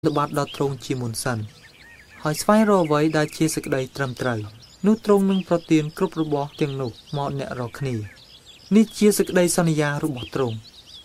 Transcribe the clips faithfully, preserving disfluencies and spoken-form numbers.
ល្បាតដល់ត្រង់ជាមុនសិនហើយស្វែងរកអ្វីដែលជាសេចក្តីត្រឹមត្រូវនោះត្រង់នឹងប្រទានគ្រប់របស់ទាំងនោះមកអ្នករាល់គ្នានេះជាសេចក្តីសន្យារបស់ទ្រង់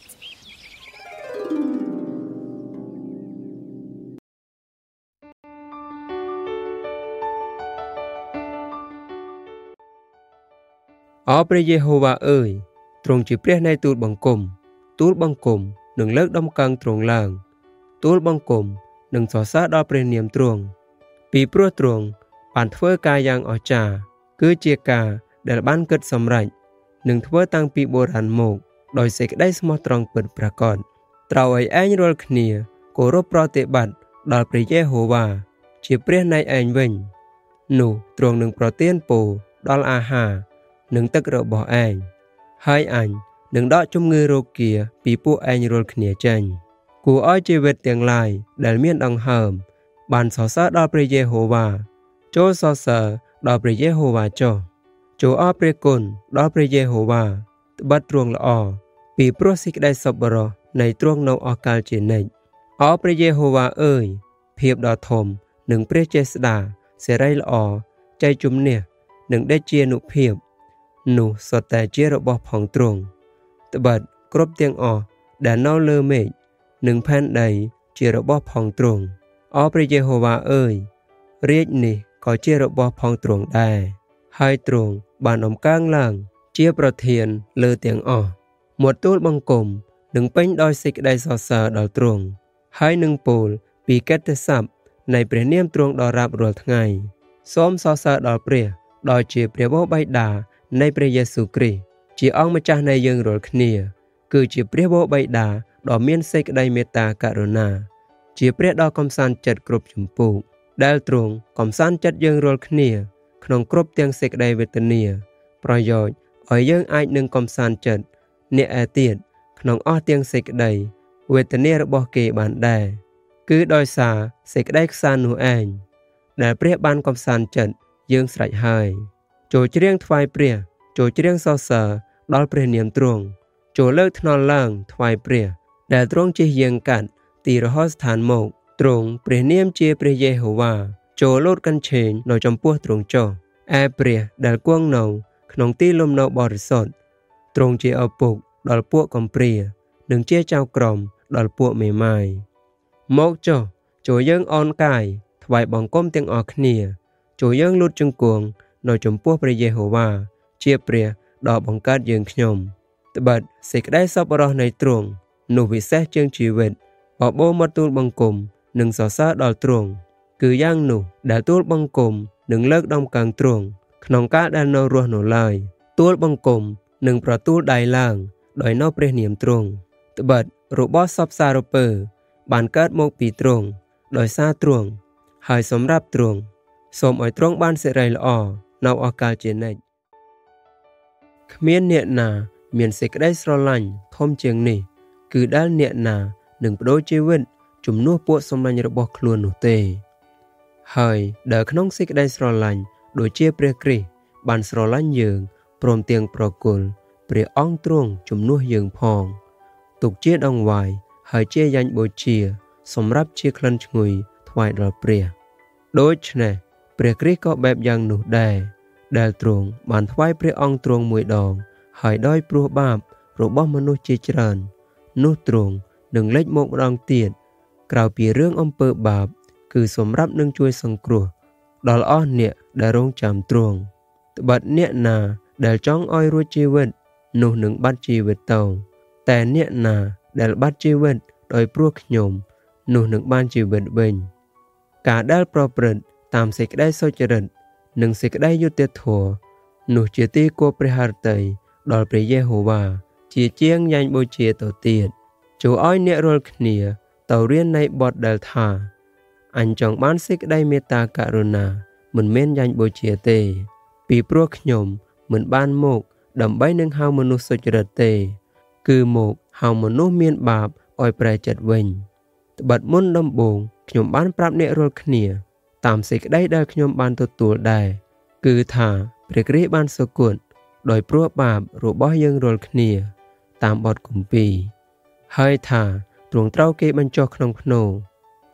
អោព្រះយេហូវ៉ាអើយទ្រង់ជាព្រះនៃទូលបង្គំទូលបង្គំនឹងលើកដំកើងទ្រង់ឡើងទូលបង្គំនឹងសរសើរដល់ព្រះនាមទ្រង់ពីព្រោះទ្រង់បានធ្វើការយ៉ាងអស្ចារ្យគឺជាការដែលបានគិតសម្រេចនឹងធ្វើតាំងពីបុរាណមកដោយសេចក្តីស្មោះត្រង់ពិតប្រាកដត្រូវឲ្យឯងរាល់គ្នាគោរពប្រតិបត្តិដល់ព្រះយេហូវ៉ាជាព្រះនៃឯងវិញនោះទ្រង់នឹងប្រទានពរដល់អាហារនិងទឹករបស់ឯងហើយអញនឹងដកជំងឺរោគាពីពួកឯងរាល់គ្នាចេញគួរឲ្យជីវិតទាំងឡាយដែលមានដង្ហើមបានសរសើរដល់ព្រះយេហូវ៉ាចូលសរសើរដល់ព្រះយេហូវ៉ាចុះចូលអរព្រះគុណដល់ព្រះយេហូវ៉ាត្បិតទ្រង់ល្អពីព្រោះសេចក្តីសប្បុរសនៃទ្រង់នៅអស់កលជានិច្ចអរព្រះយេហូវ៉ាអើយភាពដ៏ធំនិងព្រះចេស្តាសេរីល្អចៃជំនះនិងដេចជានុភាពនោះសុទ្ធតែជារបស់ផងទ្រង់ត្បិតគ្រប់ទាំងអស់ដែលនៅលើមេឃនិងផែនដីជារបស់ផងទ្រង់អរព្រះយេហូវ៉ាអើយរាជនេះក៏ជារបស់ផងទ្រង់ដែរហើយទ្រង់បានអំកើងឡើងជាប្រធានលើទាំងអស់មាត់ទូលបង្គំនឹងពេញដោយសេចក្តីសរសើរដល់ទ្រង់ហើយនឹងពោលពីកិត្តិសព្ទនៃព្រះនាមទ្រង់ដល់រាប់រាល់ថ្ងៃសូមសរសើរដល់ព្រះដោយជាព្រះបិតានៃព្រះយេស៊ូវគ្រីស្ទជាអង្គម្ចាស់នៃយើងរាល់គ្នាគឺជាព្រះបិតាដ៏មានសេចក្តីមេត្តាករុណាជាព្រះដ៏កំសាន្តចិត្តគ្រប់ជំពូកដែលទ្រង់កំសាន្តចិត្តយើងរាល់គ្នាក្នុងគ្រប់ទាំងសេចក្តីវេទនាប្រយោជន៍ឲ្យយើងអាចនឹងកំសាន្តចិត្តអ្នកឯទៀតក្នុងអស់ទាំងសេចក្តីវេទនារបស់គេបានដែរគឺដោយសារសេចក្តីខ្សាន្តនោះឯងដែលព្រះបានកំសាន្តចិត្តយើងស្រេចហើយចូលច្រៀងថ្វាយព្រះចូលច្រៀងសរសើរដល់ព្រះនាមទ្រង់ចូលលើកថ្នល់ឡើងថ្វាយព្រះដែលទ្រង់ជិះយាងកាត់ទីរហោស្ថានមកទ្រង់ព្រះនាមជាព្រះយេហូវ៉ាចូលលោតកញ្ឆេងនៅចំពោះទ្រង់ចុះឯព្រះដែលគង់នៅក្នុងទីលំនៅបរិសុទ្ធទ្រង់ជាឪពុកដល់ពួកកំព្រានិងជាចៅក្រមដល់ពួកមេម៉ាយមកចុះចូលយើងអោនកាយថ្វាយបង្គំទាំងអស់គ្នាចូលយើងលូតជង្គង់នៅចំពោះព្រះយេហូវ៉ាជាព្រះដ៏បង្កើតយើងខ្ញុំត្បិតសេចក្តីសប្បុរសនៃទ្រង់នោះវិសេសជាងជីវិតបបោមកទូលបង្គំនិងសរសើរដល់ទ្រង់គឺយ៉ាងនោះដែលទូលបង្គំនឹងលើកដំកើងទ្រង់ក្នុងការដែលនៅរស់នៅឡើយទូលបង្គំនឹងប្រទូលដៃឡើងដោយនៅព្រះនាមទ្រង់ត្បិតរបស់សពសារពើបានកើតមកពីទ្រង់ដោយសារទ្រង់ហើយសម្រាប់ទ្រង់សូមឲ្យទ្រង់បានសិរីល្អនៅអស់កលជានិច្ចគ្មានអ្នកណាមានសេចក្តីស្រឡាញ់ធំជាងនេះគឺដែលអ្នកណានឹងបដូរជីវិតជំនួសពួកសម្លាញ់របស់ខ្លួននោះទេហើយដែលក្នុងសេចក្តីស្រឡាញ់ដូចជាព្រះគ្រីស្ទបានស្រឡាញ់យើងព្រមទាំងប្រគល់ព្រះអង្គទ្រង់ជំនួសយើងផងទុកជាដង្វាយហើយជាយ៉ាញ់បូជាសម្រាប់ជាក្លិនឈ្ងុយថ្វាយដល់ព្រះដូច្នេះព្រះគ្រីស្ទក៏បែបយ៉ាងនោះដែរដែលទ្រង់បានថ្វាយព្រះអង្គទ្រង់មួយដងហើយដោយព្រោះបាបរបស់មនុស្សជាច្រើននោះទ្រង់នឹងលេចមកម្ដងទៀតក្រៅពីរឿងអំពើបាបគឺសម្រាប់នឹងជួយសង្គ្រោះដល់អស់អ្នកដែលរងចាំទ្រង់ត្បិតអ្នកណាដែលចង់ឲ្យរួចជីវិតនោះនឹងបាត់ជីវិតទៅតែអ្នកណាដែលបាត់ជីវិតដោយព្រោះខ្ញុំនោះនឹងបានជីវិតវិញការដែលប្រព្រឹត្តតាមសេចក្តីសុចរិតនិងសេចក្តីយុត្តិធម៌នោះជាទីគោរពព្រះハរតីដល់ព្រះយេហូវ៉ាជាជាងយ៉ាញ់បូជាទៅទៀតចូលឲ្យអ្នករាល់គ្នាទៅរៀននៃបទដែលថាអញចង់បានសេចក្តីមេត្តាករុណាមិនមែនយ៉ាញ់បូជាទេពីព្រោះខ្ញុំមិនបានមកដើម្បីនឹងហៅមនុស្សសុចរិតទេគឺមកហៅមនុស្សមានបាបឲ្យប្រែចិត្តវិញត្បិតមុនដំបូងខ្ញុំបានប្រាប់អ្នករាល់គ្នាតាមសេចក្តីដែលខ្ញុំបានទទួលដែរគឺថាព្រះគ្រីស្ទបានសុគតដោយព្រោះបាបរបស់យើងរាល់គ្នាតាមបទគម្ពីរហើយថាទ្រង់ត្រូវគេបញ្ចុះក្នុងភ្នូរ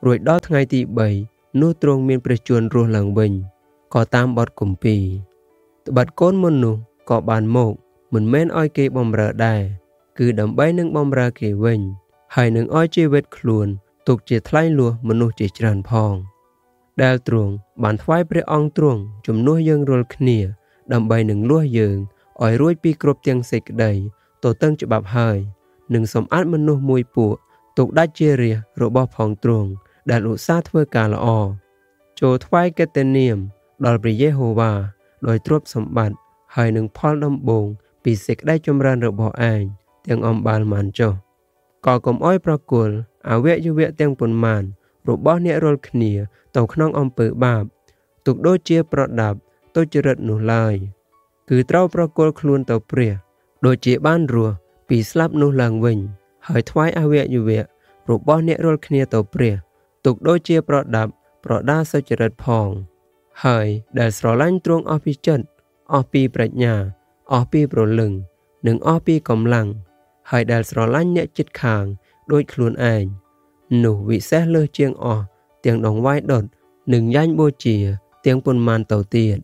រួចដល់ថ្ងៃទីបីនោះទ្រង់មានព្រះជន្មរស់ឡើងវិញក៏តាមបទគម្ពីរត្បិតកូនមុននោះក៏បានមកមិនមែនឲ្យគេបំរើដែរគឺដើម្បីនឹងបំរើគេវិញហើយនឹងឲ្យជីវិតខ្លួនទុកជាថ្លៃលួសមនុស្សជាច្រើនផងដែលទ្រង់បានថ្វាយព្រះអង្គទ្រង់ជំនួសយើងរាល់គ្នាដើម្បីនឹងលួសយើងឲ្យរួចពីគ្រប់ទាំងសេចក្តីទទឹងច្បាប់ហើយនឹងសម្អាតមនុស្សមួយពួកទុកដាច់ជារាជរបស់ផងទ្រង់ដែលឧស្សាហ៍ធ្វើការល្អចូលថ្វាយកិត្តិនាមដល់ព្រះយេហូវ៉ាដោយទ្រព្យសម្បត្តិហើយនឹងផលដំបូងពីសេចក្តីចម្រើនរបស់ឯងទាំងអំបាលមានចុះក៏កុំអោយប្រគល់អវយវៈទាំងប៉ុន្មានរបស់អ្នករាល់គ្នាទៅក្នុងអំពើបាបទុកដូចជាប្រដាប់ទុច្ចរិតនោះឡើយគឺត្រូវប្រគល់ខ្លួនទៅព្រះដូចជាបានរស់ពីស្លាប់នោះឡើងវិញហើយថ្វាយអវយវៈរបស់អ្នករាល់គ្នាទៅព្រះទុកដូចជាប្រដាប់ប្រដាសុចរិតផងហើយដែលស្រឡាញ់ទ្រង់អស់ពីចិត្តអស់ពីប្រាជ្ញាអស់ពីព្រលឹងនិងអស់ពីកម្លាំងហើយដែលស្រឡាញ់អ្នកជិតខាងដូចខ្លួនឯងនោះវិសេសលើសជាងអស់ទាំងដងវាយដុតនិងយ៉ាញ់បូជាទាំងប៉ុន្មានទៅទៀត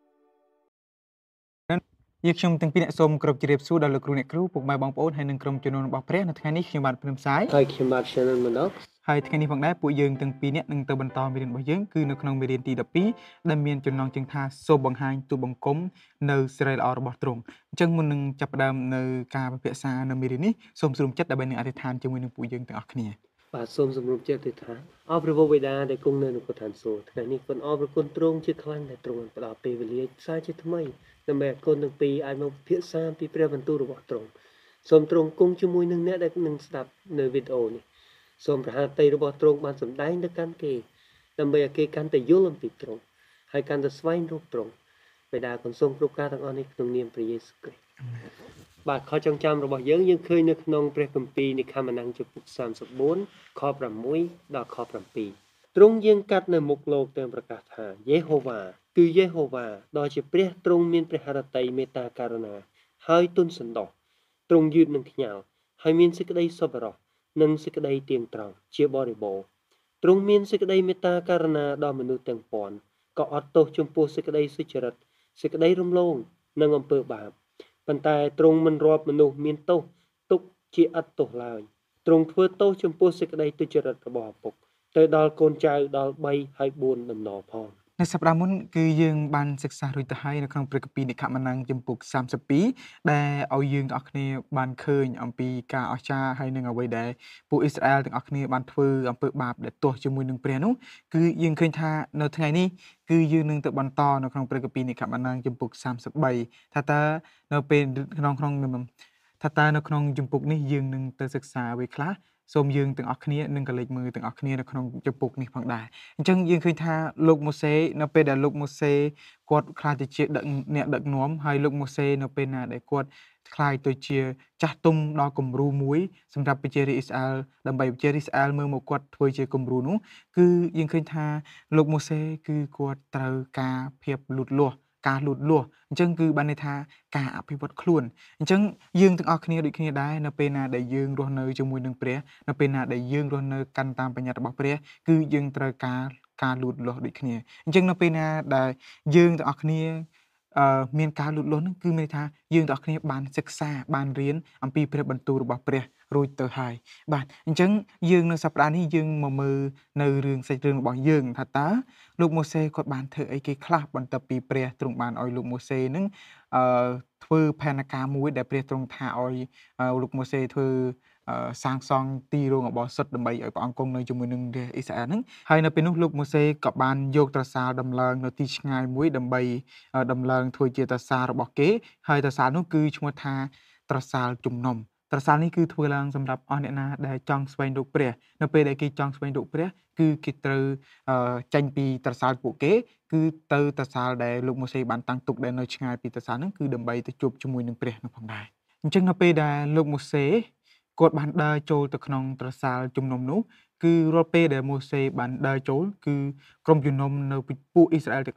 យើងខ្ញុំទាំងពីរអ្នកសូមគោរពជម្រាបសួរដល់លោកគ្រូអ្នកគ្រូពុកម៉ែបងប្អូនហើយនិងក្រុមជំនុំរបស់ព្រះនៅថ្ងៃនេះខ្ញុំបាទព្រមផ្សាយហើយខ្ញុំបាទ Channel Manox ហើយថ្ងៃនេះផងដែរពួកយើងទាំងពីរអ្នកនឹងទៅបន្តមេរៀនរបស់យើងគឺនៅក្នុងមេរៀនទីដប់ពីរដែលមានចំណងជើងថាសូមបង្ហាញទូលបង្គំនៅសេរីល្អរបស់ទ្រង់អញ្ចឹងមុននឹងចាប់ផ្ដើមនៅការពិភាក្សានៅមេរៀននេះសូមស្រុំចិត្តដើម្បីនឹងអធិដ្ឋានជាមួយនឹងពួកយើងទាំងអស់គ្នាបាទសូមសម្រុំចិត្តអធិដ្ឋានអរព្រះវរបិតាដែលគង់នៅនគរឋានសួគ៌ថ្ងៃនេះគុណអរព្រគុណទ្រង់ជាខ្លាំងដែលទ្រង់បានផ្ដល់ពេលវេលាផ្សាយជាថ្មីដើម្បីឲ្យគុណទាំងពីរអាចមកពិភាក្សាពីព្រះបន្ទូលរបស់ទ្រង់សូមទ្រង់គង់ជាមួយនឹងអ្នកដែលនឹងស្ដាប់នៅវីដេអូនេះសូមប្រហារតីរបស់ទ្រង់បានសម្ដែងទៅកាន់គេដើម្បីឲ្យគេកាន់តែយល់អំពីទ្រង់ហើយកាន់តែស្វែងរកទ្រង់បិតាគុណសូមគ្រប់ការទាំងអស់នេះក្នុងនាមព្រះយេស៊ូវគ្រីស្ទបាទខចងចាំរបស់យើងយើងឃើញនៅក្នុងព្រះគម្ពីរនិកាម៉ានាំងចំពុកសាមសិបបួនខប្រាំមួយដល់ខប្រាំពីរទ្រង់យាងកាត់នៅមុខលោកទាំងប្រកាសថាយេហូវ៉ាគឺយេហូវ៉ាដ៏ជាព្រះទ្រង់មានព្រះハរតីមេត្តាករុណាហើយទុនសន្តោសទ្រង់យឺតនឹងខ្ញាល់ហើយមានសេចក្តីសប្បុរសនិងសេចក្តីទៀងត្រង់ជាបរិបូរណ៍ទ្រង់មានសេចក្តីមេត្តាករុណាដល់មនុស្សទាំងពាន់ក៏អត់ទោសចំពោះសេចក្តីសុចរិតសេចក្តីរំលងនិងអំពើបាបប៉ុន្តែទ្រង់មិនរាប់មនុស្សមានទោសទុកជាឥតទោសឡើយទ្រង់ធ្វើទោសចំពោះសេចក្តីទុច្ចរិតរបស់ឪពុកទៅដល់កូនចៅដល់បីហើយបួនដំណរផងនៅសប្តាហ៍មុនគឺយើងបានសិក្សារួចទៅហើយនៅក្នុងព្រះគម្ពីរនិកាម៉ានាំងចំពុកសាមសិបពីរដែលឲ្យយើងទាំងអស់គ្នាបានឃើញអំពីការអស្ចារ្យហើយនឹងអ្វីដែលពួកអ៊ីស្រាអែលទាំងអស់គ្នាបានធ្វើអំពើបាបដែលទាស់ជាមួយនឹងព្រះនោះគឺយើងឃើញថានៅថ្ងៃនេះគឺយើងនឹងទៅបន្តនៅក្នុងព្រះគម្ពីរនិកាម៉ានាំងចំពុកសាមសិបបីថាតើនៅពេលក្នុងក្នុងថាតើនៅក្នុងចំពុកនេះយើងនឹងទៅសិក្សាអ្វីខ្លះសូមយើងទាំងអស់គ្នានឹងក៏លេចមើលទាំងអស់គ្នានៅក្នុងចំពុកនេះផងដែរអញ្ចឹងយើងឃើញថាលោកម៉ូសេនៅពេលដែលលោកម៉ូសេគាត់ខ្លាចទៅជាដឹកអ្នកដឹកនាំហើយលោកម៉ូសេនៅពេលណាដែលគាត់ខ្លាចទៅជាចាស់ទុំដល់គំរូមួយសម្រាប់ប្រជារាស្ត្រអ៊ីស្រាអែលដើម្បីប្រជារាស្ត្រអ៊ីស្រាអែលមើលមកគាត់ធ្វើជាគំរូនោះគឺយើងឃើញថាលោកម៉ូសេគឺគាត់ត្រូវការភាពលូតលាស់ការលូតលាស់អញ្ចឹងគឺបានន័យថាការអភិវឌ្ឍខ្លួនអញ្ចឹងយើងទាំងអស់គ្នាដូចគ្នាដែរនៅពេលណាដែលយើងរស់នៅជាមួយនឹងព្រះនៅពេលណាដែលយើងរស់នៅកាន់តាមបញ្ញត្តិរបស់ព្រះគឺយើងត្រូវការការលូតលាស់ដូចគ្នាអញ្ចឹងនៅពេលណាដែលយើងទាំងអស់គ្នាអឺមានការលូតលាស់ហ្នឹងគឺមានន័យថាយើងទាំងអស់គ្នាបានសិក្សាបានរៀនអំពីព្រះបន្ទូលរបស់ព្រះរួចទៅហើយបាទអញ្ចឹងយើងនៅសប្តាហ៍នេះយើងមកមើលនៅរឿងសាច់រឿងរបស់យើងថាតើលោកម៉ូសេគាត់បានធ្វើអីគេខ្លះបន្ទាប់ពីព្រះទ្រង់បានឲ្យលោកម៉ូសេនឹងអឺធ្វើផែនការមួយដែលព្រះទ្រង់ថាឲ្យលោកម៉ូសេធ្វើសាងសង់ទីរោងអបសុទ្ធដើម្បីឲ្យព្រះអង្គគង់នៅជាមួយនឹងរាជអ៊ីស្រាអែលហ្នឹងហើយនៅពេលនោះលោកម៉ូសេក៏បានយកត្រសាលដំឡើងនៅទីឆ្ងាយមួយដើម្បីដំឡើងធ្វើជាត្រសាលរបស់គេហើយត្រសាលនោះគឺឈ្មោះថាត្រសាលជំនុំត្រសាលនេះគឺធ្វើឡើងសម្រាប់អស់អ្នកណាដែលចង់ស្វែងរកព្រះនៅពេលដែលគេចង់ស្វែងរកព្រះគឺគេត្រូវចេញពីត្រសាលពួកគេគឺទៅត្រសាលដែលលោកម៉ូសេបានតាំងទុកដែលនៅឆ្ងាយពីត្រសាលហ្នឹងគឺដើម្បីទៅជួបជាមួយនឹងព្រះនោះផងដែរអញ្ចឹងនៅពេលដែលលោកម៉ូសេគាត់បានដើរចូលទៅក្នុងត្រសាលជំនុំនោះគឺរាល់ពេលដែលម៉ូសេបានដើរចូលគឺក្រុមជំនុំនៅពួកអ៊ីស្រាអែលទាំងអស់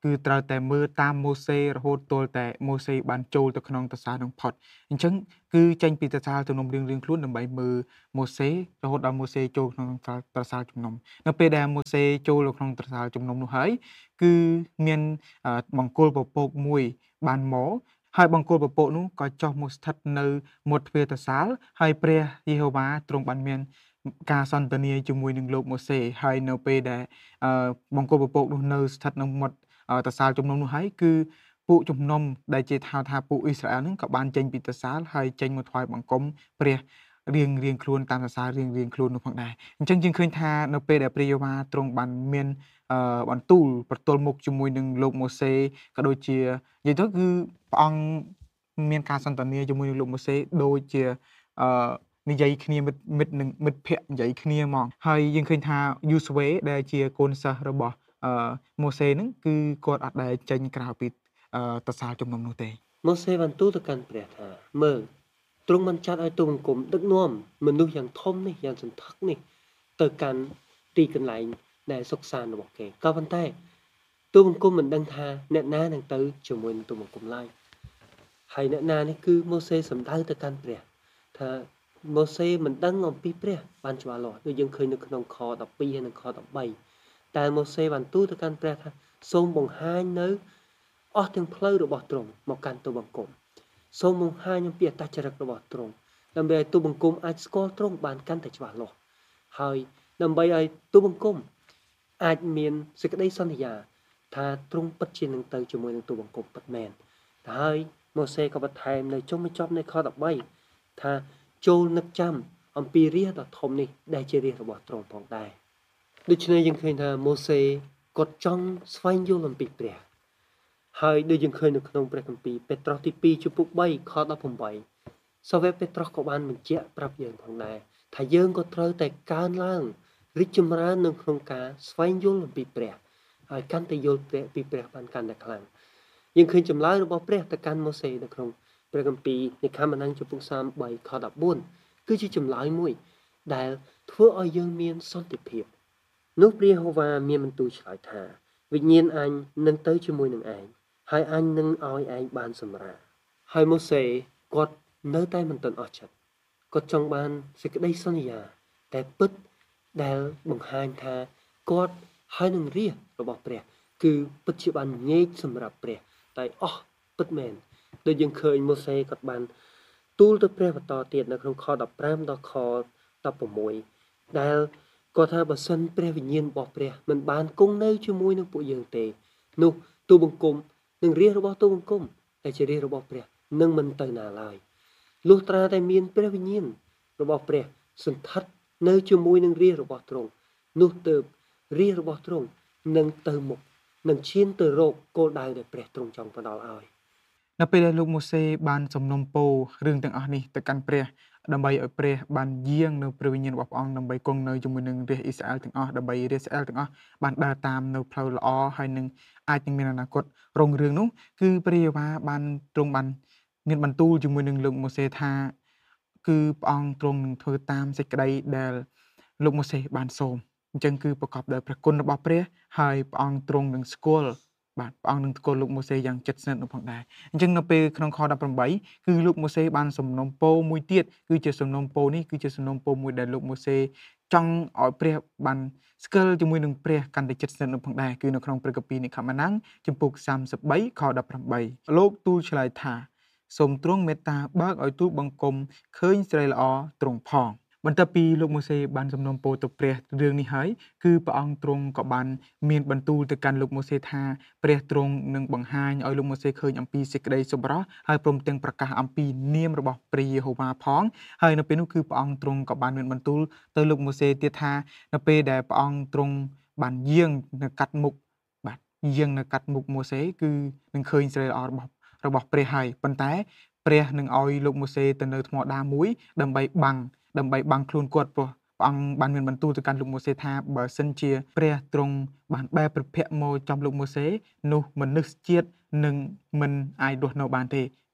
គឺត្រូវតែមើលតាមម៉ូសេរហូតទាល់តែម៉ូសេបានចូលទៅក្នុងប្រាសាទនឹងផុតអញ្ចឹងគឺចេញពីប្រាសាទជំនុំរៀងៗខ្លួនដើម្បីមើលម៉ូសេរហូតដល់ម៉ូសេចូលក្នុងប្រាសាទជំនុំនៅពេលដែលម៉ូសេចូលទៅក្នុងប្រាសាទជំនុំនោះហើយគឺមានបង្គោលពពកមួយបានមកហើយបង្គោលពពកនោះក៏ចុះមកស្ថិតនៅមាត់ទ្វារប្រាសាទហើយព្រះយេហូវ៉ាទ្រង់បានមានការសន្ទនាជាមួយនឹងលោកម៉ូសេហើយនៅពេលដែលបង្គោលពពកនោះនៅស្ថិតនៅមាត់ប្រាសាទជំនុំនោះហើយគឺពួកជំនុំដែលជាហៅថាពួកអ៊ីស្រាអែលហ្នឹងក៏បានចេញពីប្រាសាទហើយចេញមកថ្វាយបង្គំព្រះរៀងរៀងខ្លួនតាមភាសារៀងរៀងខ្លួននោះផងដែរអញ្ចឹងយើងឃើញថានៅពេលដែលព្រះយេហូវ៉ាទ្រង់បានមានអឺបន្ទូលប្រទល់មុខជាមួយនឹងលោកម៉ូសេក៏ដូចជានិយាយទៅគឺព្រះអង្គមានការសន្ទនាជាមួយនឹងលោកម៉ូសេដូចជាអឺនិយាយគ្នាមិត្តមិត្តនឹងមិត្តភ័ក្តិនិយាយគ្នាហ្មងហើយយើងឃើញថាយូស្វេដែលជាកូនសិស្សរបស់អឺម៉ូសេហ្នឹងគឺគាត់អត់ដែលចេញក្រៅពីអឺប្រាសាទជំនុំនោះទេម៉ូសេបានទូលទៅកាន់ព្រះថាមើលទ្រង់បានចាត់ឲ្យទូបង្គំដឹកនាំមនុស្សយ៉ាងធំនេះយ៉ាងសន្ធឹកនេះទៅកាន់ទីកន្លែងដែលសុខសាន្តរបស់គេក៏ប៉ុន្តែទូបង្គំមិនដឹងថាអ្នកណានឹងទៅជាមួយនឹងទូបង្គំឡើយហើយអ្នកណានេះគឺម៉ូសេសំដៅទៅកាន់ព្រះថាម៉ូសេមិនដឹងអំពីព្រះបានច្បាស់លាស់ដូចយើងឃើញនៅក្នុងខដប់ពីរហើយនិងខដប់បីតែម៉ូសេបានទូលទៅកាន់ព្រះថាសូមបង្ហាញនៅអស់ទាំងផ្លូវរបស់ទ្រង់មកកាន់ទូបង្គំសូមបង្ហាញអំពីអត្តចរិតរបស់ទ្រង់ដើម្បីឲ្យទូបង្គំអាចស្គាល់ទ្រង់បានកាន់តែច្បាស់លាស់ហើយដើម្បីឲ្យទូបង្គំអាចមានសេចក្តីសន្យាថាទ្រង់ពិតជានឹងទៅជាមួយនឹងទូបង្គំពិតមែនហើយម៉ូសេក៏បន្ថែមនៅចុងបញ្ចប់នៃខដប់បីថាចូលនឹកចាំអំពីរាជដ៏ធំនេះដែលជារាជរបស់ទ្រង់ផងដែរដូច្នេះយើងឃើញថាម៉ូសេគាត់ចង់ស្វែងយល់អំពីព្រះហើយដូចយើងឃើញនៅក្នុងព្រះគម្ពីរពេត្រុសទីពីរជំពូកបីខដប់ប្រាំបីសាវកពេត្រុសក៏បានបញ្ជាក់ប្រាប់យើងផងដែរថាយើងក៏ត្រូវតែកើនឡើងរីកចម្រើននៅក្នុងការស្វែងយល់អំពីព្រះហើយកាន់តែយល់ព្រះពីព្រះបានកាន់តែខ្លាំងយើងឃើញចម្លើយរបស់ព្រះទៅកាន់ម៉ូសេនៅក្នុងព្រះគម្ពីរនៃខមណាំងជំពូកសាមបីខដប់បួនគឺជាចម្លើយមួយដែលធ្វើឲ្យយើងមានសន្តិភាពនោះព្រះយេហូវ៉ាមានបន្ទូលឆ្លើយថាវិញ្ញាណអញនឹងទៅជាមួយនឹងឯងហើយអញនឹងឲ្យឯងបានសម្រាហើយម៉ូសេគាត់នៅតែមិនទាន់អស់ចិត្តគាត់ចង់បានសេចក្តីសន្យាតែពិតដែលបង្ហាញថាគាត់ហើយនឹងរាជរបស់ព្រះគឺពិតជាបានញែកសម្រាប់ព្រះតែអស់ពិតមែនដូចយើងឃើញម៉ូសេគាត់បានទូលទៅព្រះបន្តទៀតនៅក្នុងខដប់ប្រាំដល់ខដប់ប្រាំមួយដែលគាត់ថាបើសិនព្រះវិញ្ញាណរបស់ព្រះមិនបានគង់នៅជាមួយនឹងពួកយើងទេនោះទូបង្គំនឹងរាជរបស់ទូបង្គំដែលជារាជរបស់ព្រះនឹងមិនទៅណាឡើយលុះត្រាតែមានព្រះវិញ្ញាណរបស់ព្រះសន្ធិដ្ឋនៅជាមួយនឹងរាជរបស់ទ្រង់នោះទើបរាជរបស់ទ្រង់នឹងទៅមុខនឹងឈានទៅរកគោលដៅដែលព្រះទ្រង់ចង់ផ្ដល់ឲ្យនៅពេលដែលលោកម៉ូសេបានសំណុំពររឿងទាំងអស់នេះទៅកាន់ព្រះដើម្បីឲ្យព្រះបានយាងនៅព្រះវិញ្ញាណរបស់ព្រះអង្គដើម្បីគង់នៅជាមួយនឹងរាជអ៊ីស្រាអែលទាំងអស់ដើម្បីរាជអ៊ីស្រាអែលទាំងអស់បានដើរតាមនៅផ្លូវល្អហើយនឹងអាចនឹងមានអនាគតរុងរឿងនោះគឺព្រះយេហូវ៉ាបានទ្រង់បានមានបន្ទូលជាមួយនឹងលោកម៉ូសេថាគឺព្រះអង្គទ្រង់នឹងធ្វើតាមសេចក្តីដែលលោកម៉ូសេបានសូមអញ្ចឹងគឺប្រកបដោយព្រះគុណរបស់ព្រះហើយព្រះអង្គទ្រង់នឹងស្គាល់បាទព្រះអង្គនឹងស្គាល់លោកម៉ូសេយ៉ាងជិតស្និទ្ធនោះផងដែរអញ្ចឹងនៅពេលក្នុងខដប់ប្រាំបីគឺលោកម៉ូសេបានសំណុំពរមួយទៀតគឺជាសំណុំពរនេះគឺជាសំណុំពរមួយដែលលោកម៉ូសេចង់ឲ្យព្រះបានស្គាល់ជាមួយនឹងព្រះកាន់តែជិតស្និទ្ធនោះផងដែរគឺនៅក្នុងព្រះគម្ពីរនៃខមណាំងជំពូកសាមសិបបីខដប់ប្រាំបីលោកទូលឆ្លើយថាសូមទ្រង់មេត្តាបើកឲ្យទូលបង្គំឃើញស្រីល្អទ្រង់ផងបន្ទាប់ពីលោកម៉ូសេបានសំណូមពរទៅព្រះរឿងនេះហើយគឺព្រះអង្គទ្រង់ក៏បានមានបន្ទូលទៅកាន់លោកម៉ូសេថាព្រះទ្រង់នឹងបង្ហាញឲ្យលោកម៉ូសេឃើញអំពីសេចក្តីសម្រស់ហើយព្រមទាំងប្រកាសអំពីនាមរបស់ព្រះយេហូវ៉ាផងហើយនៅពេលនោះគឺព្រះអង្គទ្រង់ក៏បានមានបន្ទូលទៅលោកម៉ូសេទៀតថានៅពេលដែលព្រះអង្គទ្រង់បានយាងនៅកាត់មុខបាទយាងនៅកាត់មុខម៉ូសេគឺនឹងឃើញស្រីល្អរបស់របស់ព្រះហើយប៉ុន្តែព្រះនឹងឲ្យលោកម៉ូសេទៅនៅថ្មដាមួយដើម្បីបាំងដើម្បីបាំងខ្លួនគាត់ព្រោះព្រះអង្គបានមានបន្ទូលទៅកាន់លោកម៉ូសេថាបើសិនជាព្រះទ្រង់បានបែរព្រះភ័ក្ត្រមកចំលោកម៉ូសេនោះមនុស្សជាតិនឹងមិនអាចរស់នៅបានទេ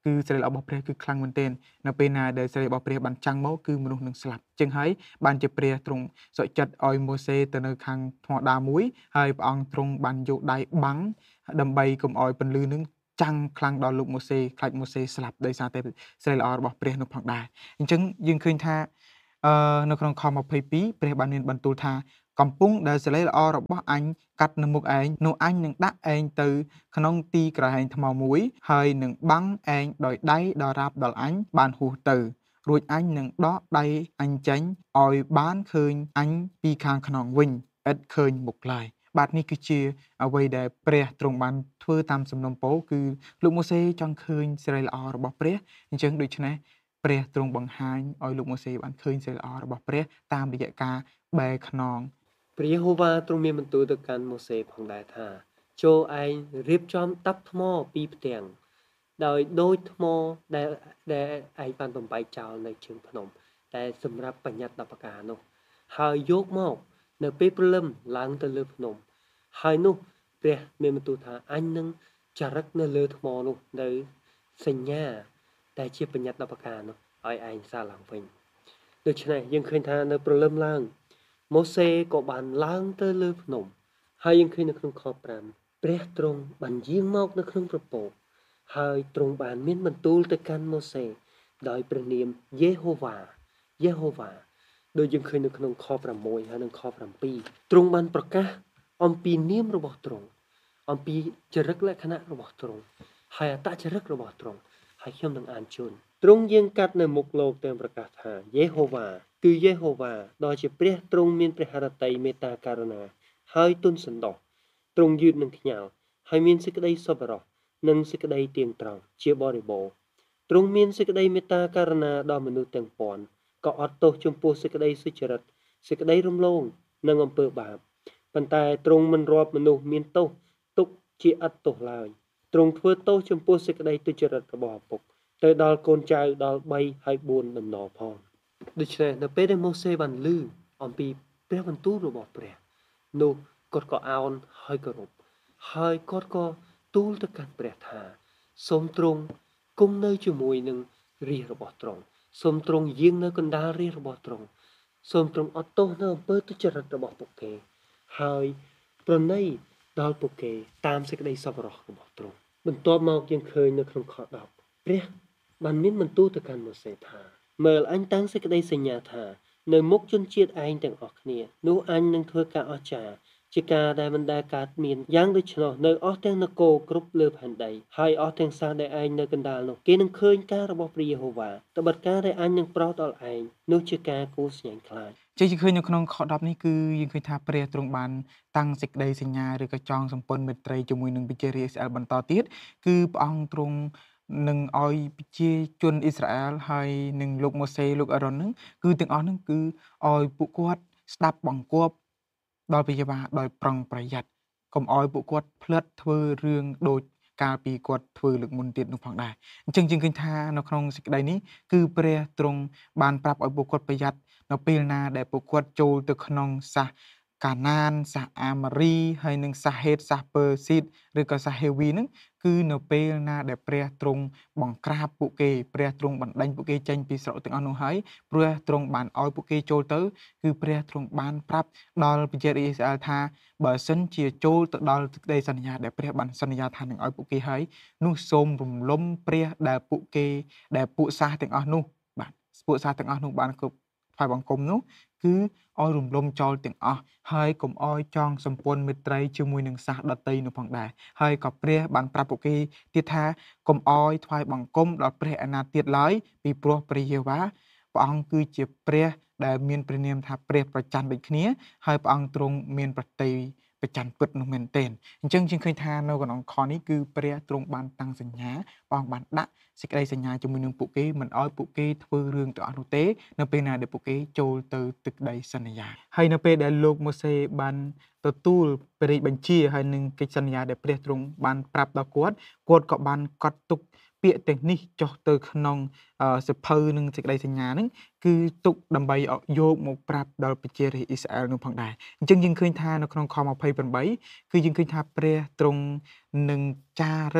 គឺសេរីល្អរបស់ព្រះគឺខ្លាំងមែនទែននៅពេលណាដែលសេរីរបស់ព្រះបានចាំងមកគឺមនុស្សនឹងស្លាប់ចឹងហើយបានជាព្រះទ្រង់សុខចិត្តឲ្យម៉ូសេទៅនៅខាងថ្មដាមួយហើយព្រះអង្គទ្រង់បានយកដៃបាំងដើម្បីកុំឲ្យពន្លឺនឹងចាំងខ្លាំងដល់លោកម៉ូសេខ្លាចម៉ូសេស្លាប់ដោយសារតែសេរីល្អរបស់ព្រះនោះផងដែរអញ្ចឹងយើងឃើញថាអឺនៅក្នុងខម្ភីពីរព្រះបានមានបន្ទូលថាកំពុងដែលសេរីល្អរបស់អញកាត់នៅមុខឯងនោះអញនឹងដាក់ឯងទៅក្នុងទីក្រហែងថ្មមួយហើយនឹងបាំងឯងដោយដៃដល់រាបដល់អញបានហួសទៅរួចអញនឹងដកដៃអញចេញឲ្យបានឃើញអញពីខាងខ្នងវិញឥតឃើញមុខឡើយបាទនេះគឺជាអ្វីដែលព្រះទ្រង់បានធ្វើតាមសំណុំពរគឺលោកម៉ូសេចង់ឃើញសេរីល្អរបស់ព្រះអញ្ចឹងដូច្នេះព្រះទ្រង់បង្ហាញឲ្យលោកម៉ូសេបានឃើញសេរីល្អរបស់ព្រះតាមរយៈការបែរខ្នងព្រះយេហូវ៉ាទ្រង់មានបន្ទូលទៅកាន់ម៉ូសេផងដែរថាចូលឯងរៀបចំតាប់ថ្មពីរផ្ទាំងដោយដូចថ្មដែលដែលឯងបានបំបែកចោលនៅជើងភ្នំតែសម្រាប់បញ្ញត្តិដល់ប្រការនោះហើយយកមកនៅពេលព្រលឹមឡើងទៅលើភ្នំហើយនោះព្រះមានបន្ទូលថាអញនឹងចារឹកនៅលើថ្មនោះនៅសញ្ញាដែលជាបញ្ញត្តិដល់ប្រការនោះឲ្យឯងសារឡើងវិញដូច្នេះយើងឃើញថានៅព្រលឹមឡើងម៉ូសេក៏បានឡើងទៅលើភ្នំហើយយើងឃើញនៅក្នុងខប្រាំព្រះទ្រង់បានយាងមកនៅក្នុងប្រពោកហើយទ្រង់បានមានបន្ទូលទៅកាន់ម៉ូសេដោយព្រះនាមយេហូវ៉ាយេហូវ៉ាដោយយើងឃើញនៅក្នុងខប្រាំមួយហើយនិងខប្រាំពីរទ្រង់បានប្រកាសអំពីនាមរបស់ទ្រង់អំពីចរិតលក្ខណៈរបស់ទ្រង់ហើយអត្តចរិតរបស់ទ្រង់ហើយខ្ញុំនឹងអានជូនទ្រង់យាងកាត់នៅមុខលោកទាំងប្រកាសថាយេហូវ៉ាគឺយេហូវ៉ាដ៏ជាព្រះទ្រង់មានព្រះハរតីមេត្តាករុណាហើយទុនសន្តោសទ្រង់យឺតនឹងខ្ញាល់ហើយមានសេចក្តីសប្បុរសនិងសេចក្តីទៀងត្រង់ជាបរិបូរណ៍ទ្រង់មានសេចក្តីមេត្តាករុណាដល់មនុស្សទាំងពាន់ក៏អត់ទោសចំពោះសេចក្តីសុចរិតសេចក្តីរំលងនិងអំពើបាបប៉ុន្តែទ្រង់មិនរាប់មនុស្សមានទោសទុកជាឥតទោសឡើយទ្រង់ធ្វើទោសចំពោះសេចក្តីទុច្ចរិតរបស់ឪពុកទៅដល់កូនចៅដល់បីហើយបួនដំណរផងដូច្នេះនៅពេលដែលម៉ូសេបានឮអំពីព្រះបន្ទូលរបស់ព្រះនោះគាត់ក៏អោនហើយគោរពហើយគាត់ក៏ទូលទៅកាន់ព្រះថាសូមទ្រង់គង់នៅជាមួយនឹងរាជរបស់ទ្រង់សូមទ្រង់យាងនៅកណ្ដាលរាជរបស់ទ្រង់សូមទ្រង់អត់ទោសនៅអំពើទុច្ចរិតរបស់ពួកគេហើយប្រណីដល់ពួកគេតាមសេចក្តីសប្បុរសរបស់ទ្រង់បន្ទាប់មកយើងឃើញនៅក្នុងខដប់ព្រះបានមានបន្ទូលទៅកាន់ម៉ូសេថាមើលអញតាំងសេចក្តីសញ្ញាថានៅមុខជនជាតិឯងទាំងអស់គ្នានោះអញនឹងធ្វើការអស្ចារ្យជាការដែលមិនដែលកើតមានយ៉ាងដូច្នោះនៅអស់ទាំងនគរគ្រប់លើផែនដីហើយអស់ទាំងសាសដែលឯងនៅកណ្ដាលនោះគេនឹងឃើញការរបស់ព្រះយេហូវ៉ាត្បិតការដែលអញនឹងប្រោសដល់ឯងនោះជាការគួរស្ញែងខ្លាចជាយើងឃើញនៅក្នុងខដប់នេះគឺយើងឃើញថាព្រះទ្រង់បានតាំងសេចក្តីសញ្ញាឬក៏ចងសម្ព័ន្ធមិត្តត្រីជាមួយនឹងប្រជារាស្ត្រអ៊ីស្រាអែលបន្តទៀតគឺព្រះអង្គទ្រង់នឹងឲ្យប្រជាជនអ៊ីស្រាអែលហើយនឹងលោកម៉ូសេលោកអារ៉ុនហ្នឹងគឺទាំងអស់ហ្នឹងគឺឲ្យពួកគាត់ស្ដាប់បង្គាប់ដល់ព្រះយេហូវ៉ាដោយប្រុងប្រយ័ត្នកុំឲ្យពួកគាត់ផ្លិតធ្វើរឿងដូចកាលពីគាត់ធ្វើលើកមុនទៀតនោះផងដែរអញ្ចឹងយើងឃើញថានៅក្នុងសេចក្តីនេះគឺព្រះទ្រង់បានប្រាប់ឲ្យពួកគាត់ប្រយ័ត្ននៅពេលណាដែលពួកគាត់ចូលទៅក្នុងសាសកាណានសាសអាម៉ារីហើយនិងសាសហេតសាសពើស៊ីតឬក៏សាសហេវីហ្នឹងគឺនៅពេលណាដែលព្រះទ្រង់បង្ក្រាបពួកគេព្រះទ្រង់បណ្ដេញពួកគេចេញពីស្រុកទាំងអស់នោះហើយព្រះទ្រង់បានឲ្យពួកគេចូលទៅគឺព្រះទ្រង់បានប្រាប់ដល់ប្រជារាស្ត្រអ៊ីស្រាអែលថាបើសិនជាចូលទៅដល់សេចក្តីសន្យាដែលព្រះបានសន្យាថានឹងឲ្យពួកគេហើយនោះសូមរំលំព្រះដែលពួកគេដែលពួកសាសទាំងអស់នោះបាទពួកសាសទាំងអស់នោះបានគ្រប់ថ្វាយបង្គំនោះគឺឲ្យរំលំចោលទាំងអស់ហើយកុំឲ្យចងសម្ព័ន្ធមិត្តត្រីជាមួយនឹងសាសដតីនោះផងដែរហើយក៏ព្រះបានប្រាប់ពួកគេទៀតថាកុំឲ្យថ្វាយបង្គំដល់ព្រះឯណាទៀតឡើយពីព្រោះព្រះយេហូវ៉ាព្រះអង្គគឺជាព្រះដែលមានព្រះនាមថាព្រះប្រច័ណ្ឌដូចគ្នាហើយព្រះអង្គទ្រង់មានប្រតិប្រច័ណ្ឌពិតនោះមែនទែនអញ្ចឹងយើងឃើញថានៅក្នុងខនេះគឺព្រះទ្រង់បានតាំងសញ្ញាព្រះអង្គបានដាក់សេចក្តីសញ្ញាជាមួយនឹងពួកគេមិនឲ្យពួកគេធ្វើរឿងទាំងអស់នោះទេនៅពេលណាដែលពួកគេចូលទៅទឹកដីសន្យាហើយនៅពេលដែលលោកម៉ូសេបានទទួលព្រះរាជបញ្ជាហើយនឹងកិច្ចសន្យាដែលព្រះទ្រង់បានប្រាប់ដល់គាត់គាត់ក៏បានកត់ទុកពាក្យទាំងនេះចុះទៅក្នុងសិភៅនិងសេចក្តីសញ្ញាហ្នឹងគឺទុកដើម្បីយកមកប្រាប់ដល់ប្រជារាស្ត្រអ៊ីស្រាអែលនោះផងដែរអញ្ចឹងយើងឃើញថានៅក្នុងខម្ភីប្រាំបីគឺយើងឃើញថាព្រះទ្រង់នឹងចារឹក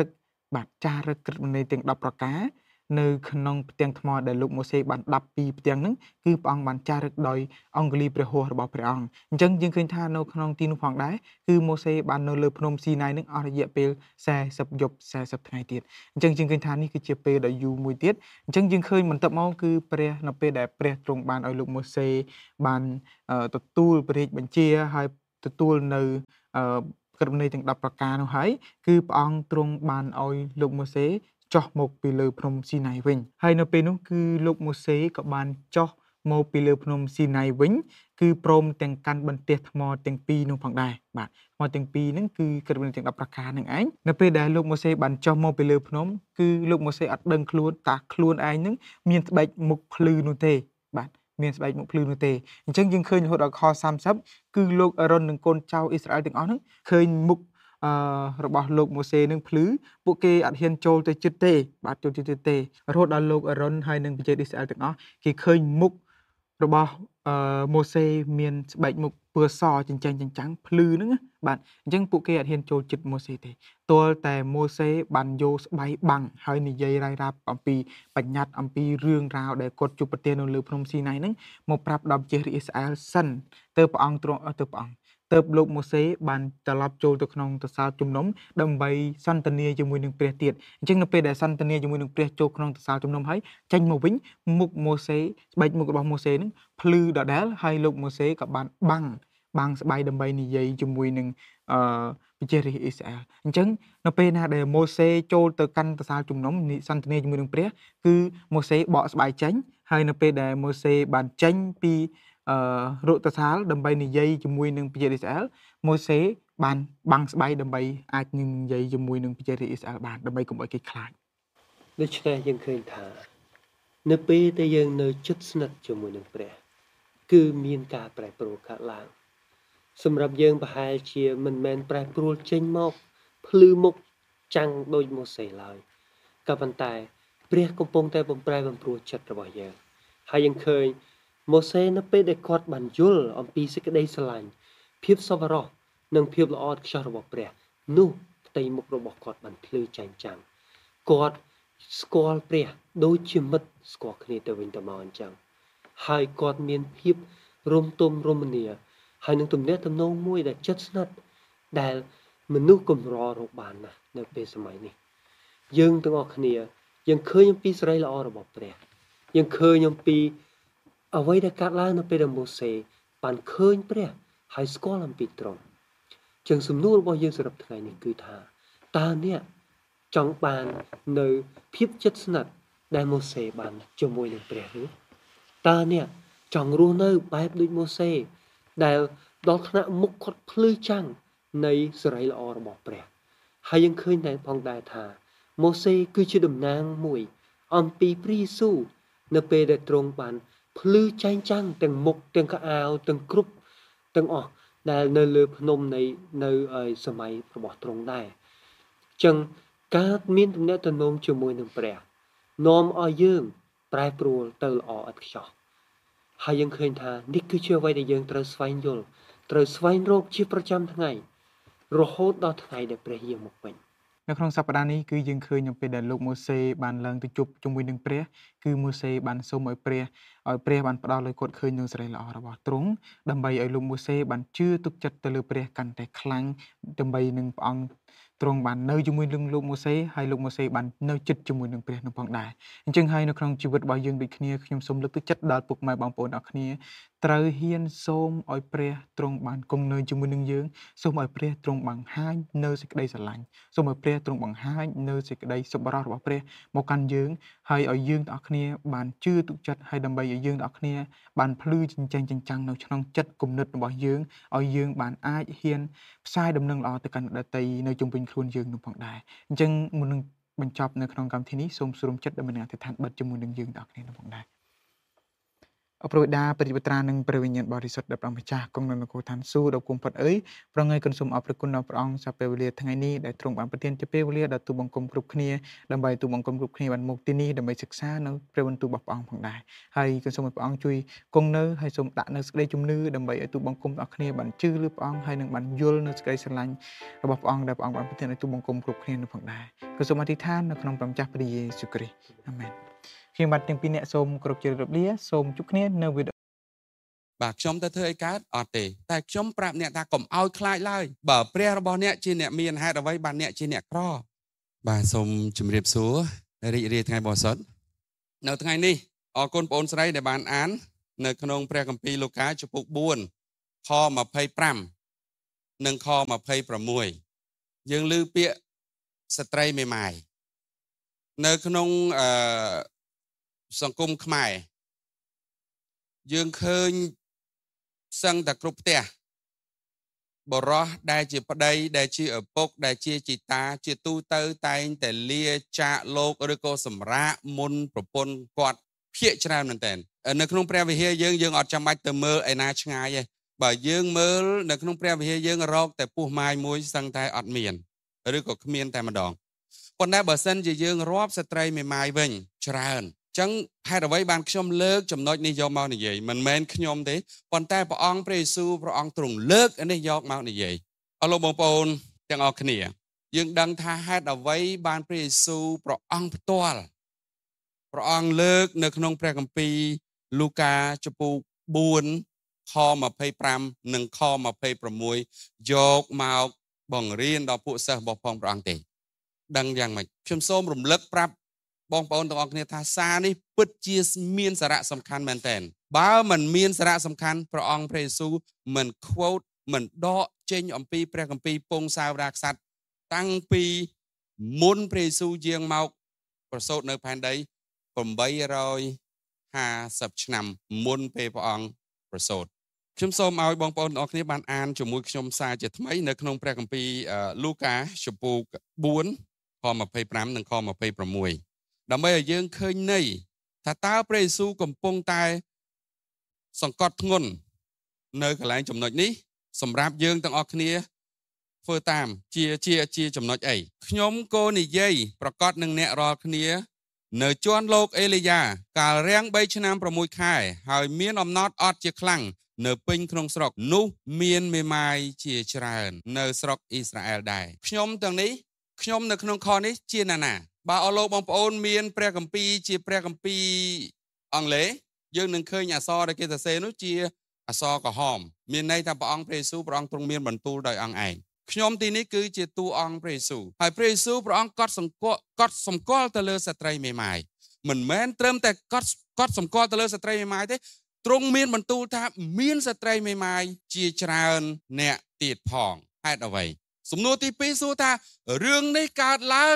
បាទចារឹកក្រឹតវិន័យទាំងដប់ប្រការនៅក្នុងផ្ទាំងថ្មដែលលោកម៉ូសេបានដាប់ពីផ្ទាំងហ្នឹងគឺព្រះអង្គបានចារឹកដោយអង្គលីព្រះហស្ថរបស់ព្រះអង្គអញ្ចឹងយើងឃើញថានៅក្នុងទីនោះផងដែរគឺម៉ូសេបាននៅលើភ្នំស៊ីណាយហ្នឹងអស់រយៈពេលสี่สิบយប់สี่สิบថ្ងៃទៀតអញ្ចឹងយើងឃើញថានេះគឺជាពេលដ៏យូរមួយទៀតអញ្ចឹងយើងឃើញបន្ទាប់មកគឺព្រះនៅពេលដែលព្រះទ្រង់បានឲ្យលោកម៉ូសេបានទទួលព្រះរាជបញ្ជាហើយទទួលនៅអឺក្រឹតវិន័យទាំងដប់ប្រការនោះហើយគឺព្រះអង្គទ្រង់បានឲ្យលោកម៉ូសេចុះមកពីលើភ្នំស៊ីណាយវិញហើយនៅពេលនោះគឺលោកម៉ូសេក៏បានចុះមកពីលើភ្នំស៊ីណាយវិញគឺព្រមទាំងកាន់បន្ទះថ្មទាំងពីរនោះផងដែរបាទថ្មទាំងពីរហ្នឹងគឺក្រឹតវិន័យទាំងដប់ប្រការហ្នឹងឯងនៅពេលដែលលោកម៉ូសេបានចុះមកពីលើភ្នំគឺលោកម៉ូសេអត់ដឹងខ្លួនតាខ្លួនឯងហ្នឹងមានស្បែកមុខភ្លឺនោះទេបាទមានស្បែកមុខភ្លឺនោះទេអញ្ចឹងយើងឃើញរហូតដល់ខសាមសិបគឺលោកអារ៉ុននិងកូនចៅអ៊ីស្រាអែលទាំងអស់ហ្នឹងឃើញមុខអឺរបស់លោកម៉ូសេនឹងភ្លឺពួកគេអត់ហ៊ានចូលទៅជិតទេបាទចូលទៅជិតទេរហូតដល់លោកអារ៉ុនហើយនិងប្រជាអ៊ីស្រាអែលទាំងអស់គេឃើញមុខរបស់អឺម៉ូសេមានស្បែកមុខពណ៌សចិញ្ចាំងចិញ្ចាំងភ្លឺហ្នឹងបាទអញ្ចឹងពួកគេអត់ហ៊ានចូលជិតម៉ូសេទេទាល់តែម៉ូសេបានយកស្បៃបាំងហើយនិយាយរាយរាប់អំពីបញ្ញត្តិអំពីរឿងរ៉ាវដែលគាត់ជួបប្រទះនៅលើភ្នំស៊ីណាយហ្នឹងមកប្រាប់ដល់ប្រជាអ៊ីស្រាអែលសិនទៅព្រះអង្គទ្រង់ទៅព្រះអង្គទៅលោកម៉ូសេបានត្រឡប់ចូលទៅក្នុងទសាលជំនុំដើម្បីសន្ទនាជាមួយនឹងព្រះទៀតអញ្ចឹងនៅពេលដែលសន្ទនាជាមួយនឹងព្រះចូលក្នុងទសាលជំនុំហើយចេញមកវិញមុខម៉ូសេស្បែកមុខរបស់ម៉ូសេហ្នឹងភ្លឺដដែលហើយលោកម៉ូសេក៏បានបាំងបាំងស្បៃដើម្បីនិយាយជាមួយនឹងអឺប្រជារាស្ត្រអ៊ីស្រាអែលអញ្ចឹងនៅពេលណាដែលម៉ូសេចូលទៅកាន់ទសាលជំនុំសន្ទនាជាមួយនឹងព្រះគឺម៉ូសេបកស្បៃចេញហើយនៅពេលដែលម៉ូសេបានចេញពីអឺរកទសាលដើម្បីនិយាយជាមួយនឹងប្រជាអ៊ីស្រាអែលម៉ូសេបានបាំងស្បៃដើម្បីអាចនឹងនិយាយជាមួយនឹងប្រជាអ៊ីស្រាអែលបានដើម្បីកុំឲ្យគេខ្លាចដូច្នេះយើងឃើញថានៅពេលដែលយើងនៅជិតស្និទ្ធជាមួយនឹងព្រះគឺមានការប្រែប្រួលកើតឡើងសម្រាប់យើងប្រហែលជាមិនមែនប្រែប្រួលចេញមកភ្លឺមុខចាំងដូចម៉ូសេឡើយក៏ប៉ុន្តែព្រះកំពុងតែបំប្រែបំព្រួលចិត្តរបស់យើងហើយយើងឃើញម៉ូសេនៅពេលដែលគាត់បានយល់អំពីសេចក្តីស្រឡាញ់ភាពសប្បុរសនិងភាពល្អឥតខ្ចោះរបស់ព្រះនោះផ្ទៃមុខរបស់គាត់បានភ្លឺចែងចាំងគាត់ស្គាល់ព្រះដូចជាមិត្តស្គាល់គ្នាទៅវិញទៅមកអញ្ចឹងហើយគាត់មានភាពរំទុំរមនាហើយនឹងទំនាក់ទំនងមួយដែលជិតស្និទ្ធដែលមនុស្សកម្ររកបានណាស់នៅពេលសម័យនេះយើងទាំងអស់គ្នាយើងឃើញអំពីសេរីល្អរបស់ព្រះយើងឃើញអំពីអ្វីដែលកើតឡើងនៅពេលដែលម៉ូសេបានឃើញព្រះហើយស្គាល់អំពីទ្រង់ចឹងសំណួររបស់យើងសម្រាប់ថ្ងៃនេះគឺថាតើអ្នកចង់បាននៅភាពជិតស្និទ្ធដែលម៉ូសេបានជាមួយនឹងព្រះឬតើអ្នកចង់រស់នៅបែបដូចម៉ូសេដែលដល់ថ្នាក់មុខគាត់ភ្លឺចាំងនៃសេរីល្អរបស់ព្រះហើយយើងឃើញតែផងដែរថាម៉ូសេគឺជាតំណាងមួយអំពីព្រះយេស៊ូវនៅពេលដែលទ្រង់បានភ្លឺចែងចាំងទាំងមុខទាំងកៅអៅទាំងគ្រប់ទាំងអស់ដែលនៅលើភ្នំនៃនៅសម័យរបស់ទ្រង់ដែរចឹងការមានទំនាក់ទំនងជាមួយនឹងព្រះនាំឲ្យយើងប្រែប្រួលទៅល្អឥតខ្ចោះហើយយើងឃើញថានេះគឺជាអ្វីដែលយើងត្រូវស្វែងយល់ត្រូវស្វែងរកជាប្រចាំថ្ងៃរហូតដល់ថ្ងៃដែលព្រះយាងមកវិញនៅក្នុងសប្តាហ៍នេះគឺយើងឃើញនៅពេលដែលលោកម៉ូសេបានឡើងទៅជួបជាមួយនឹងព្រះគឺម៉ូសេបានសូមឲ្យព្រះឲ្យព្រះបានផ្ដល់ឲ្យគាត់ឃើញនូវសេរីល្អរបស់ទ្រង់ដើម្បីឲ្យលោកម៉ូសេបានជឿទុកចិត្តទៅលើព្រះកាន់តែខ្លាំងដើម្បីនឹងព្រះអង្គទ្រង់បាននៅជាមួយនឹងលោកម៉ូសេហើយលោកម៉ូសេបាននៅជិតជាមួយនឹងព្រះនោះផងដែរអញ្ចឹងហើយនៅក្នុងជីវិតរបស់យើងដូចគ្នាខ្ញុំសូមលើកទឹកចិត្តដល់ពុកម៉ែបងប្អូនអរគ្នាត្រូវហ៊ានសូមឲ្យព្រះទ្រង់បានគង់នៅជាមួយនឹងយើងសូមឲ្យព្រះទ្រង់បង្ហាញនៅសេចក្តីស្រឡាញ់សូមឲ្យព្រះទ្រង់បង្ហាញនៅសេចក្តីសប្បុរសរបស់ព្រះមកកាន់យើងហើយឲ្យយើងទាំងអស់គ្នាបានជឿទុកចិត្តហើយដើម្បីឲ្យយើងទាំងអស់គ្នាបានភ្លឺចិញ្ចែងចិញ្ចាំងនៅក្នុងចិត្តគំនិតរបស់យើងឲ្យយើងបានអាចហ៊ានផ្សាយដំណឹងល្អទៅកាន់អ្នកដទៃនៅជុំវិញខ្លួនយើងនោះផងដែរអញ្ចឹងមុននឹងបញ្ចប់នៅក្នុងកម្មវិធីនេះសូមស្រុំចិត្តដើម្បីនឹងអធិដ្ឋានបិទជាមួយនឹងយើងទាំងអស់គ្នានោះផងដែរប្រវេដាប្រតិបត្រានិងព្រះវិញ្ញាណបរិសុទ្ធដែលព្រះម្ចាស់គង់នៅនគរឋានសួគ៌ដ៏គង់ផុតអើយប្រងៃគុណសូមអរព្រគុណដល់ព្រះអង្គសម្រាប់ពេលវេលាថ្ងៃនេះដែលទ្រង់បានប្រទានជាពេលវេលាដល់ទូបង្គំគ្រប់គ្នាដើម្បីទូបង្គំគ្រប់គ្នាបានមកទីនេះដើម្បីសិក្សានៅព្រះបន្ទូលរបស់ព្រះអង្គផងដែរហើយគុណសូមឲ្យព្រះអង្គជួយគង់នៅហើយសូមដាក់នៅសេចក្តីជំនឿដើម្បីឲ្យទូបង្គំទាំងអស់គ្នាបានជឿលើព្រះអង្គហើយនឹងបានយល់នៅសេចក្តីស្រឡាញ់របស់ព្រះអង្គដែលព្រះអង្គបានប្រទានឲ្យទូបង្គំគ្រប់គ្នានៅផងដែរគុណសូមអធិដ្ឋាននៅក្នុងព្រះម្ចាស់ព្រះយេស៊ូវគ្រីស្ទអាមែនខ្ញុំបាទទាំងពីរអ្នកសូមគោរពជម្រាបលាសូមជួបគ្នានៅវីដេអូបាទខ្ញុំទៅធ្វើអីកើតអត់ទេតែខ្ញុំប្រាប់អ្នកថាកុំឲ្យខ្លាចឡើយបើព្រះរបស់អ្នកជាអ្នកមានហេតុអ្វីបានអ្នកជាអ្នកក្របាទសូមជម្រាបសួររីករាយថ្ងៃបរិសុទ្ធនៅថ្ងៃនេះអរគុណបងប្អូនស្រីដែលបានអាននៅក្នុងព្រះគម្ពីរលូកាចំពុកបួនខម្ភៃប្រាំនិងខម្ភៃប្រាំមួយយើងឮពាក្យស្ត្រីមេម៉ាយនៅក្នុងអឺសង្គមខ្មែរយើងឃើញសឹងតែគ្រប់ផ្ទះបរោះដែលជាប្តីដែលជាឪពុកដែលជាជីតាជាទូទៅតែងតែលាចាកលោកឬក៏សម្រាកមុនប្រពន្ធគាត់ភាកច្រើនមែនតើនៅក្នុងព្រះវិហារយើងយើងអត់ចាំបាច់ទៅមើលឯណាឆ្ងាយទេបើយើងមើលនៅក្នុងព្រះវិហារយើងរកតែពោះម៉ាយមួយសឹងតែអត់មានឬក៏គ្មានតែម្ដងប៉ុន្តែបើសិនជាយើងរាប់ស្ត្រីមេម៉ាយវិញច្រើនចឹងហេតុអ្វីបានខ្ញុំលើកចំណុចនេះយកមកនិយាយមិនមែនខ្ញុំទេប៉ុន្តែព្រះអង្គព្រះយេស៊ូវព្រះអង្គទ្រង់លើកនេះយកមកនិយាយអរលោកបងប្អូនទាំងអស់គ្នាយើងដឹងថាហេតុអ្វីបានព្រះយេស៊ូវព្រះអង្គផ្ទាល់ព្រះអង្គលើកនៅក្នុងព្រះគម្ពីរលូកាចំពុកបួនខម្ភៃប្រាំនិងខម្ភៃប្រាំមួយយកមកបង្រៀនដល់ពួកសិស្សរបស់ផងព្រះអង្គទេដឹងយ៉ាងម៉េចខ្ញុំសូមរំលឹកប្រាប់បងប្អូនទាំងអស់គ្នាថាសារនេះពិតជាមានសារៈសំខាន់មែនទែនបើមិនមានសារៈសំខាន់ព្រះអង្គព្រះយេស៊ូវមិន quote មិនដកចេញអំពីព្រះគម្ពីរពងសាវតារក្សត្រតាំងពីមុនព្រះយេស៊ូវយាងមកប្រសូតនៅផែនដី850ឆ្នាំមុនពេលព្រះអង្គប្រសូតខ្ញុំសូមឲ្យបងប្អូនទាំងអស់គ្នាបានអានជាមួយខ្ញុំសារជាថ្មីនៅក្នុងព្រះគម្ពីរលូកាចំពុកបួនខម្ភៃប្រាំនិងខម្ភៃប្រាំមួយដើម្បីឲ្យយើងឃើញន័យថាតើព្រះយេស៊ូវកំពុងតែសង្កត់ធ្ងន់នៅកន្លែងចំណុចនេះសម្រាប់យើងទាំងអស់គ្នាធ្វើតាមជាជាជាចំណុចអីខ្ញុំក៏និយាយប្រកាសនឹងអ្នករាល់គ្នានៅជាន់លោកអេលីយ៉ាកាលរាំង3ឆ្នាំ6ខែហើយមានអំណត់អត់ជាខ្លាំងនៅពេញក្នុងស្រុកនោះមានមេម៉ាយជាច្រើននៅស្រុកអ៊ីស្រាអែលដែរខ្ញុំទាំងនេះខ្ញុំនៅក្នុងខនេះជាណាណាបើអរលោកបងប្អូនមានព្រះគម្ពីរជាព្រះគម្ពីរអង់គ្លេសយើងនឹងឃើញអក្សរដែលគេសរសេរនោះជាអក្សរក្រហមមានន័យថាព្រះអង្គព្រះយេស៊ូវព្រះអង្គទ្រង់មានបន្ទូលដោយអង្គឯងខ្ញុំទីនេះគឺជាតួអង្គព្រះយេស៊ូវហើយព្រះយេស៊ូវព្រះអង្គកត់សម្គាល់កត់សម្គាល់ទៅលើស្ត្រីមេម៉ាយមិនមែនត្រឹមតែកត់កត់សម្គាល់ទៅលើស្ត្រីមេម៉ាយទេទ្រង់មានបន្ទូលថាមានស្ត្រីមេម៉ាយជាច្រើនអ្នកទៀតផងហេតុអ្វីសំណួរទីពីរសួរថារឿងនេះកើតឡើង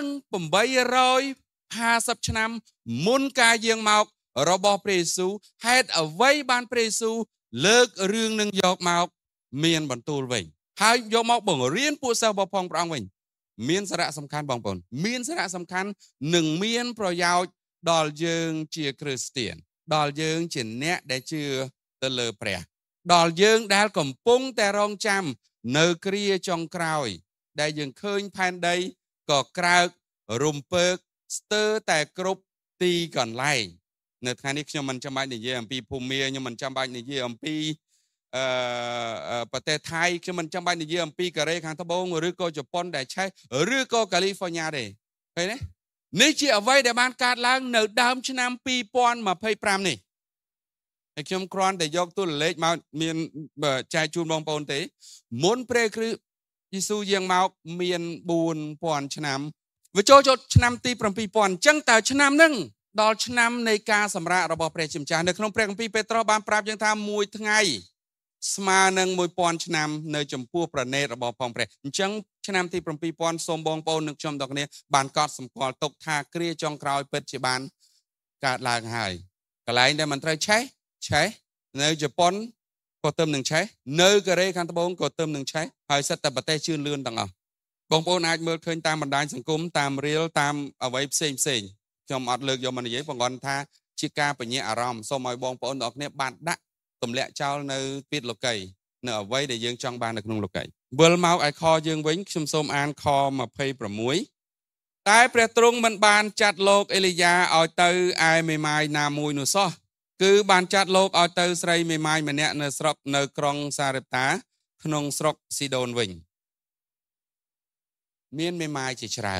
850ឆ្នាំមុនការយាងមករបស់ព្រះយេស៊ូវហេតុអ្វីបានព្រះយេស៊ូវលើករឿងនឹងយកមកមានបន្ទូលវិញហើយយកមកបង្រៀនពួកសិស្សរបស់ផងព្រះអង្គវិញមានសារៈសំខាន់បងប្អូនមានសារៈសំខាន់និងមានប្រយោជន៍ដល់យើងជាគ្រីស្ទានដល់យើងជាអ្នកដែលជឿទៅលើព្រះដល់យើងដែលកំពុងតែរងចាំនៅគ្រាចុងក្រោយដែលយើងឃើញផែនដីក៏ក្រើករំពើកស្ទើរតែគ្រប់ទីកន្លែងនៅថ្ងៃនេះខ្ញុំមិនចាំបាច់និយាយអំពីភូមាខ្ញុំមិនចាំបាច់និយាយអំពីអឺប្រទេសថៃខ្ញុំមិនចាំបាច់និយាយអំពីកូរ៉េខាងត្បូងឬក៏ជប៉ុនដែលឆេះឬក៏កាលីហ្វ័រញ៉ាទេឃើញទេនេះជាអ្វីដែលបានកើតឡើងនៅដើមឆ្នាំ2025នេះហើយខ្ញុំគ្រាន់តែយកតួលេខមកមានចែកជូនបងប្អូនទេមុនព្រះគ្រីស្ទយេស៊ូវយាងមកមាន4000ឆ្នាំវាចូលចូលឆ្នាំទី7000អញ្ចឹងតើឆ្នាំហ្នឹងដល់ឆ្នាំនៃការសម្រាករបស់ព្រះជាម្ចាស់នៅក្នុងព្រះគម្ពីរពេត្រុសបានប្រាប់យើងថាមួយថ្ងៃស្មើនឹង1000ឆ្នាំនៅចំពោះប្រណេតរបស់ផងព្រះអញ្ចឹងឆ្នាំទី7000សូមបងប្អូននិងខ្ញុំទាំងគ្នាបានកត់សម្គាល់ទុកថាគ្រាចុងក្រោយពិតជាបានកើតឡើងហើយកន្លែងដែលមិនត្រូវឆេះឆេះនៅជប៉ុនក៏ទៅនឹងឆេះនៅកូរ៉េខាងត្បូងក៏ទៅនឹងឆេះហើយសិតតែប្រទេសជឿនលឿនទាំងអស់បងប្អូនអាចមើលឃើញតាមបណ្ដាញសង្គមតាមរៀលតាមអ្វីផ្សេងផ្សេងខ្ញុំអត់លើកយកមកនិយាយបងគាត់ថាជាការបញ្ញាអារម្មណ៍សូមឲ្យបងប្អូនទាំងអស់គ្នាបានដាក់ទម្លាក់ចោលនៅពាក្យលោកីនៅអ្វីដែលយើងចង់បាននៅក្នុងលោកីវិលមកឲ្យខយើងវិញខ្ញុំសូមអានខยี่สิบหกតែព្រះទ្រង់មិនបានចាត់លោកអេលីយ៉ាឲ្យទៅឯមេម៉ាយណាមួយនោះសោះគឺបានចាត់លោកឲ្យទៅស្រីមេម៉ាយម្នាក់នៅស្រុកនៅក្រុងសារ៉េបតាក្នុងស្រុកស៊ីដូនវិញមានមេម៉ាយជាច្រើន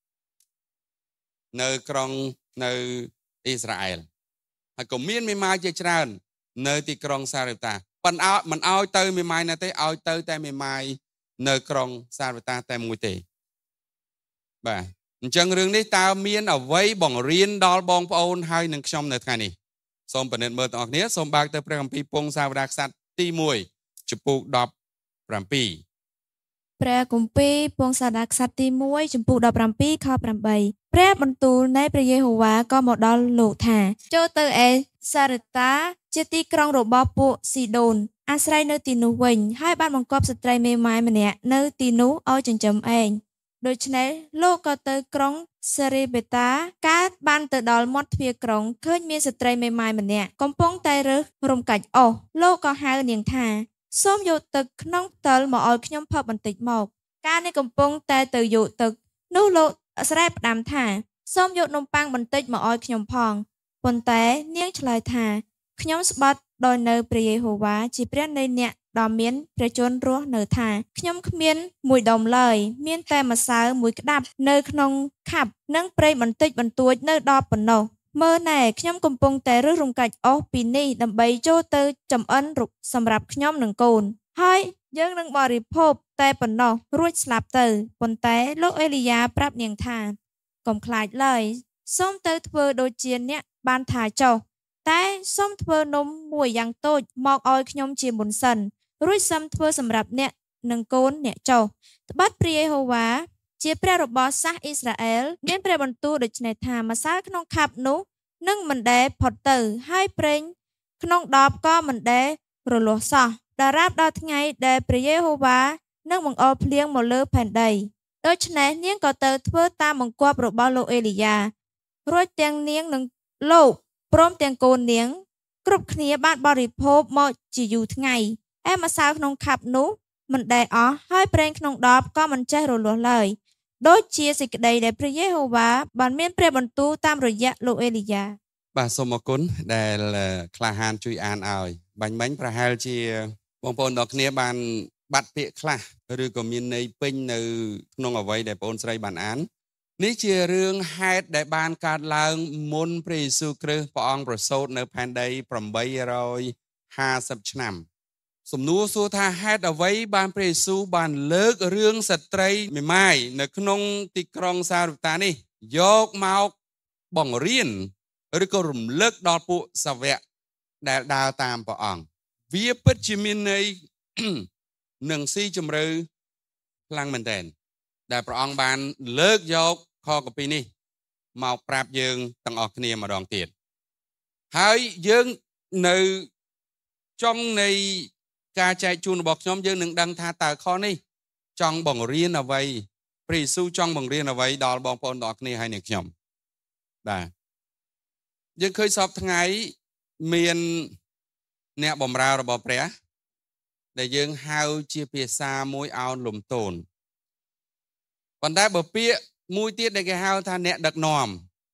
នៅក្រុងនៅអ៊ីស្រាអែលហើយក៏មានមេម៉ាយជាច្រើននៅទីក្រុងសារ៉េបតាប៉ុន្តែមិនឲ្យទៅមេម៉ាយណាទេឲ្យទៅតែមេម៉ាយនៅក្រុងសារ៉េបតាតែមួយទេបាទអញ្ចឹងរឿងនេះតើមានអ្វីបង្រៀនដល់បងប្អូនហើយនឹងខ្ញុំនៅថ្ងៃនេះសូមពិនិត្យមើលទាំងអស់គ្នាសូមបើកទៅព្រះគម្ពីរពងសាវតារក្សត្រទីមួយចំពុកដប់ប្រាំពីរព្រះគម្ពីរពងសាវតារក្សត្រទីមួយចំពុកដប់ប្រាំពីរខប្រាំបីព្រះបន្ទូលនៃព្រះយេហូវ៉ាក៏មកដល់លោកថាចូលទៅឯសារ៉េតាជាទីក្រុងរបស់ពួកស៊ីដូនអាស្រ័យនៅទីនោះវិញហើយបានបង្គាប់ស្ត្រីមេម៉ាយម្នាក់នៅទីនោះឲ្យចិញ្ចឹមឯងដូច្នេះលោកក៏ទៅក្រុងសារ៉េបេតាកាលបានទៅដល់មាត់ទ្វារក្រុងឃើញមានស្ត្រីមេម៉ាយម្នាក់កំពុងតែរើសរំកាច់អុសលោកក៏ហៅនាងថាសូមយកទឹកក្នុងផ្តិលមកឲ្យខ្ញុំផឹកបន្តិចមកកាលនេះកំពុងតែទៅយកទឹកនោះលោកស្រែផ្ដាំថាសូមយកនំប៉័ងបន្តិចមកឲ្យខ្ញុំផងប៉ុន្តែនាងឆ្លើយថាខ្ញុំស្បត់ដោយនៅព្រះយេហូវ៉ាជាព្រះនៃអ្នកដ៏មានព្រះជន្មរស់នៅថាខ្ញុំគ្មានមួយដុំឡើយមានតែម្សៅមួយក្តាប់នៅក្នុងខាប់និងប្រេងបន្តិចបន្តួចនៅដល់ប៉ុណ្ណោះមើលណែខ្ញុំកំពុងតែរើសរំកាច់អុសពីនេះដើម្បីចូលទៅចំអិនសម្រាប់ខ្ញុំនិងកូនហើយយើងនឹងបរិភោគតែប៉ុណ្ណោះរួចស្លាប់ទៅប៉ុន្តែលោកអេលីយ៉ាប្រាប់នាងថាកុំខ្លាចឡើយសូមទៅធ្វើដូចជាអ្នកបានថាចុះតែសូមធ្វើនំមួយយ៉ាងតូចមកឲ្យខ្ញុំជាមុនសិនរួចសូមធ្វើសម្រាប់អ្នកនិងកូនអ្នកចុះត្បិតព្រះយេហូវ៉ាជាព្រះរបស់សាសអ៊ីស្រាអែលមានព្រះបន្ទូលដូច្នេះថាម្សៅក្នុងខាប់នោះនឹងមិនដែលផុតទៅហើយប្រេងក្នុងដបក៏មិនដែលរលាស់សោះដល់រាបដល់ថ្ងៃដែលព្រះយេហូវ៉ានឹងបង្អុរភ្លៀងមកលើផែនដីដូច្នេះនាងក៏ទៅធ្វើតាមបង្គាប់របស់លោកអេលីយ៉ារួចទាំងនាងនិងលោកព្រមទាំងកូននាងគ្រប់គ្នាបានបរិភោគមកជាយូរថ្ងៃឯម្សៅក្នុងខាប់នោះមិនដែលអស់ហើយប្រេងក្នុងដបក៏មិនចេះរលាស់ឡើយដូចជាសេចក្តីដែលព្រះយេហូវ៉ាបានមានព្រះបន្ទូលតាមរយៈលោកអេលីយ៉ាបាទសូមអរគុណដែលក្លាហានជួយអានឲ្យបាញ់មិញប្រហែលជាបងប្អូនទាំងគ្នាបានបាត់ពាក្យខ្លះឬក៏មានន័យពេញនៅក្នុងអ្វីដែលបងស្រីបានអាននេះជារឿងហេតុដែលបានកើតឡើងមុនព្រះយេស៊ូវគ្រីស្ទព្រះអង្គប្រសូតនៅផែនដីប្រាំបីរយហាសិបឆ្នាំសំណួរសួរថាហេតុអ្វីបានព្រះយេស៊ូវបានលើករឿងស្ត្រីមេម៉ាយនៅក្នុងទីក្រុងសារ៉េបតានេះយកមកបង្រៀនឬក៏រំលឹកដល់ពួកសាវកដែលដើរតាមព្រះអង្គវាពិតជាមានន័យនឹងស៊ីជម្រៅខ្លាំងមែនទែនដែលព្រះអង្គបានលើកយកខគម្ពីរនេះមកប្រាប់យើងទាំងអស់គ្នាម្ដងទៀតហើយយើងនៅចុងនៃការចែកជូនរបស់ខ្ញុំយើងនឹងដឹងថាតើខនេះចង់បង្រៀនអ្វីព្រះយេស៊ូវចង់បង្រៀនអ្វីដល់បងប្អូនទាំងអស់គ្នាហើយនឹងខ្ញុំបាទយើងឃើញសពថ្ងៃមានអ្នកបម្រើរបស់ព្រះដែលយើងហៅជាភាសាមួយអោនលំទោនប៉ុន្តែបើពាក្យមួយទៀតដែលគេហៅថាអ្នកដឹកនាំ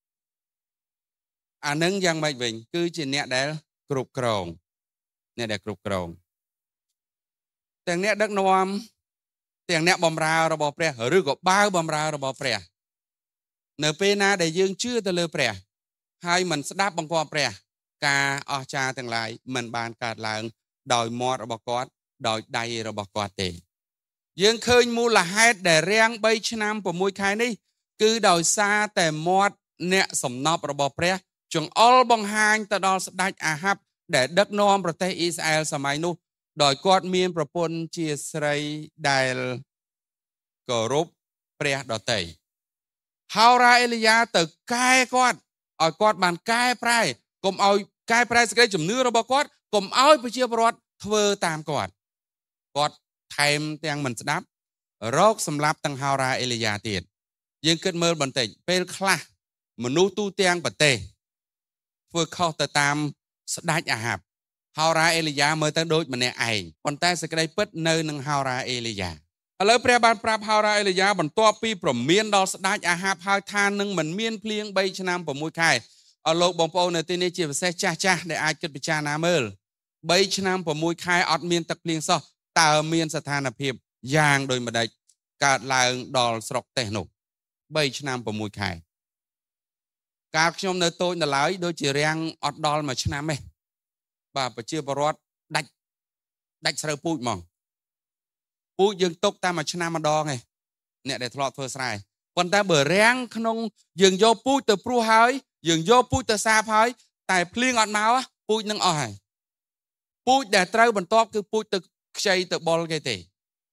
អានឹងយ៉ាងម៉េចវិញគឺជាអ្នកដែលគ្រប់គ្រងអ្នកដែលគ្រប់គ្រងទាំងអ្នកដឹកនាំទាំងអ្នកបម្រើរបស់ព្រះឬក៏បាវបម្រើរបស់ព្រះនៅពេលណាដែលយើងជឿទៅលើព្រះហើយមិនស្ដាប់បង្គាប់ព្រះការអស្ចារ្យទាំងឡាយមិនបានកើតឡើងដោយមាត់របស់គាត់ដោយដៃរបស់គាត់ទេយើងឃើញមូលហេតុដែលរាំងបីឆ្នាំប្រាំមួយខែនេះគឺដោយសារតែមាត់អ្នកសំណពរបស់ព្រះចង្អុលបង្ហាញទៅដល់ស្ដេចអាហាប់ដែលដឹកនាំប្រទេសអ៊ីស្រាអែលសម័យនោះដោយគាត់មានប្រពន្ធជាស្រីដែលគោរពព្រះដទៃហោរ៉ាអេលីយ៉ាទៅកែគាត់ឲ្យគាត់បានកែប្រែកុំឲ្យកែប្រែសេចក្តីជំនឿរបស់គាត់កុំឲ្យប្រជាពលរដ្ឋធ្វើតាមគាត់គាត់ថែមទាំងមិនស្ដាប់រោគសម្លាប់ទាំងហោរ៉ាអេលីយ៉ាទៀតយើងគិតមើលបន្តិចពេលខ្លះមនុស្សទូទាំងប្រទេសធ្វើខុសទៅតាមស្ដេចអាហាបហោរាអេលីយ៉ាមើលទៅដូចម្នាក់ឯងប៉ុន្តែសេចក្តីពិតនៅនឹងហោរាអេលីយ៉ាឥឡូវព្រះបានប្រាប់ហោរាអេលីយ៉ាបន្ទាប់ពីប្រមានដល់ស្ដេចអាហាបហើយថានឹងមិនមានភ្លៀងបីឆ្នាំប្រាំមួយខែអរលោកបងប្អូននៅទីនេះជាពិសេសចាស់ចាស់ដែលអាចគិតពិចារណាមើលបីឆ្នាំប្រាំមួយខែអត់មានទឹកភ្លៀងសោះតើមានស្ថានភាពយ៉ាងដូចម្ដេចកើតឡើងដល់ស្រុកទេសនោះបីឆ្នាំប្រាំមួយខែកាលខ្ញុំនៅតូចនៅឡើយដូចជារាំងអត់ដល់មួយឆ្នាំទេបាទប្រជាពលរដ្ឋដាច់ដាច់ស្រូវពូជហ្មងពូជយើងຕົកតាមមួយឆ្នាំម្ដងឯងអ្នកដែលធ្លាប់ធ្វើស្រែប៉ុន្តែបើរាំងក្នុងយើងយកពូជទៅព្រោះហើយយើងយកពូជទៅសាបហើយតែភ្លៀងអត់មកពូជនឹងអស់ហើយពូជដែលត្រូវបន្ទាប់គឺពូជទៅខ្ចីទៅបុលគេទេ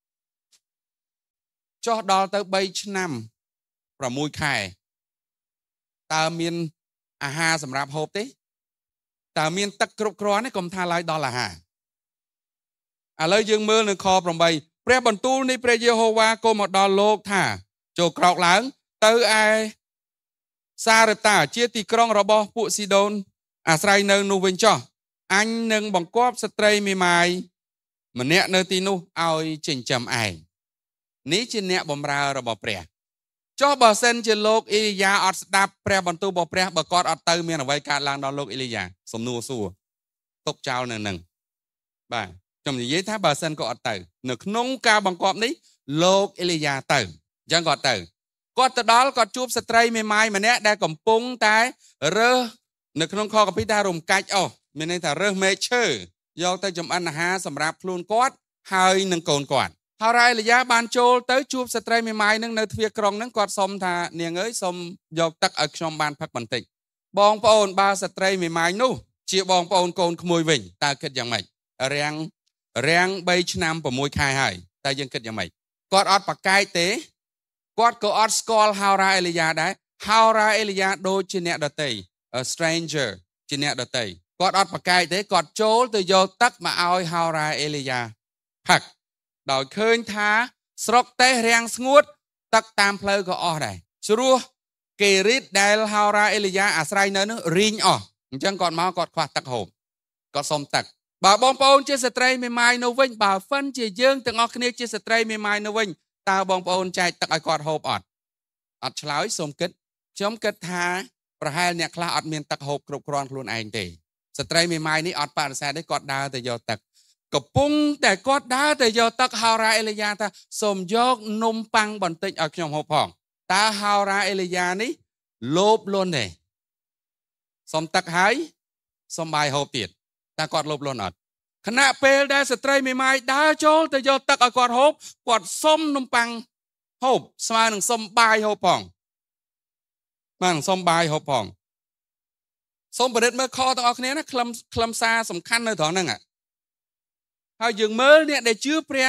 ចុះដល់ទៅបីឆ្នាំប្រាំមួយខែតើមានអាហារសម្រាប់ហូបទេតើមានទឹកគ្រប់គ្រាន់ទេកុំថាឡើយដល់អាហារឥឡូវយើងមើលនៅខប្រាំបីព្រះបន្ទូលនៃព្រះយេហូវ៉ាក៏មកដល់លោកថាចូលក្រោកឡើងទៅឯសារតាជាទីក្រុងរបស់ពួកស៊ីដូនអាស្រ័យនៅនោះវិញចុះអញនឹងបង្គាប់ស្ត្រីមេម៉ាយម្នាក់នៅទីនោះឲ្យចិញ្ចឹមឯងនេះជាអ្នកបម្រើរបស់ព្រះចុះបើសិនជាលោកអេលីយ៉ាអត់ស្ដាប់ព្រះបន្ទូលរបស់ព្រះបើគាត់អត់ទៅមានអ្វីកើតឡើងដល់លោកអេលីយ៉ាសំណួរសួរទុកចោលនៅនឹងបាទខ្ញុំនិយាយថាបើសិនក៏អត់ទៅនៅក្នុងការបង្គាប់នេះលោកអេលីយ៉ាទៅអញ្ចឹងគាត់ទៅគាត់ទៅដល់គាត់ជួបស្ត្រីមេម៉ាយម្នាក់ដែលកំពុងតែរើសនៅក្នុងខគម្ពីរថារំកាច់អស់មានន័យថារើសមែកឈើយកទៅចម្អិនអាហារសម្រាប់ខ្លួនគាត់ហើយនឹងកូនគាត់ហោរាអេលីយ៉ាបានចូលទៅជួបស្ត្រីមេម៉ាយនឹងនៅទ្វារក្រុងនឹងគាត់សុំថានាងអើយសុំយកទឹកឲ្យខ្ញុំបានផឹកបន្តិចបងប្អូនបើស្ត្រីមេម៉ាយនោះជាបងប្អូនកូនក្មួយវិញតើគិតយ៉ាងម៉េចរាំងរាំងបីឆ្នាំប្រាំមួយខែហើយតែយើងគិតយ៉ាងម៉េចគាត់អត់ប្រកែកទេគាត់ក៏អត់ស្គាល់ហោរាអេលីយ៉ាដែរហោរាអេលីយ៉ាដូចជាអ្នកដទៃ a stranger ជាអ្នកដទៃគាត់អត់ប្រកែកទេគាត់ចូលទៅយកទឹកមកឲ្យហោរាអេលីយ៉ាផឹកដោយឃើញថាស្រុកទេសរាំងស្ងួតទឹកតាមផ្លូវក៏អស់ដែរជ្រោះគេរីតដែលហោរាអេលីយ៉ាអាស្រ័យនៅនោះរីងអស់អញ្ចឹងគាត់មកគាត់ខ្វះទឹកហូបគាត់សុំទឹកបើបងប្អូនជាស្ត្រីមេម៉ាយនៅវិញបើហ្វិនជាយើងទាំងអស់គ្នាជាស្ត្រីមេម៉ាយនៅវិញតើបងប្អូនចែកទឹកឲ្យគាត់ហូបអត់អត់ឆ្លើយសូមគិតខ្ញុំគិតថាប្រហែលអ្នកខ្លះអត់មានទឹកហូបគ្រប់គ្រាន់ខ្លួនឯងទេស្ត្រីមេម៉ាយនេះអត់បដិសេធទេគាត់ដើរទៅយកទឹកកំពុងតែគាត់ដើរទៅយកទឹកហោរាអេលីយ៉ាថាសូមយកនំប៉័ងបន្តិចឲ្យខ្ញុំហូបផងតើហោរាអេលីយ៉ានេះលោភលន់ទេសុំទឹកហើយសុំបាយហូបទៀតតើគាត់លោភលន់អត់ខណៈពេលដែលស្ត្រីមេម៉ាយដើរចូលទៅយកទឹកឲ្យគាត់ហូបគាត់សុំនំប៉័ងហូបស្មើនឹងសុំបាយហូបផងបានសុំបាយហូបផងសូមប្រឌិតមើលខទាំងអស់គ្នាណាខ្លឹមខ្លឹមសារសំខាន់នៅត្រង់ហ្នឹងហើយយើងមើលអ្នកដែលជឿព្រះ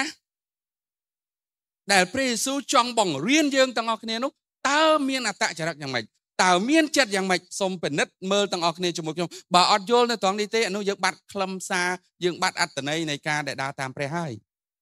ដែលព្រះយេស៊ូវចង់បង្រៀនយើងទាំងអស់គ្នានោះតើមានអត្តចរិតយ៉ាងម៉េចតើមានចិត្តយ៉ាងម៉េចសូមពិនិត្យមើលទាំងអស់គ្នាជាមួយខ្ញុំបើអត់យល់នៅត្រង់នេះទេអានោះយើងបាត់ខ្លឹមសារយើងបាត់អត្ថន័យនៃការដែលដើរតាមព្រះហើយ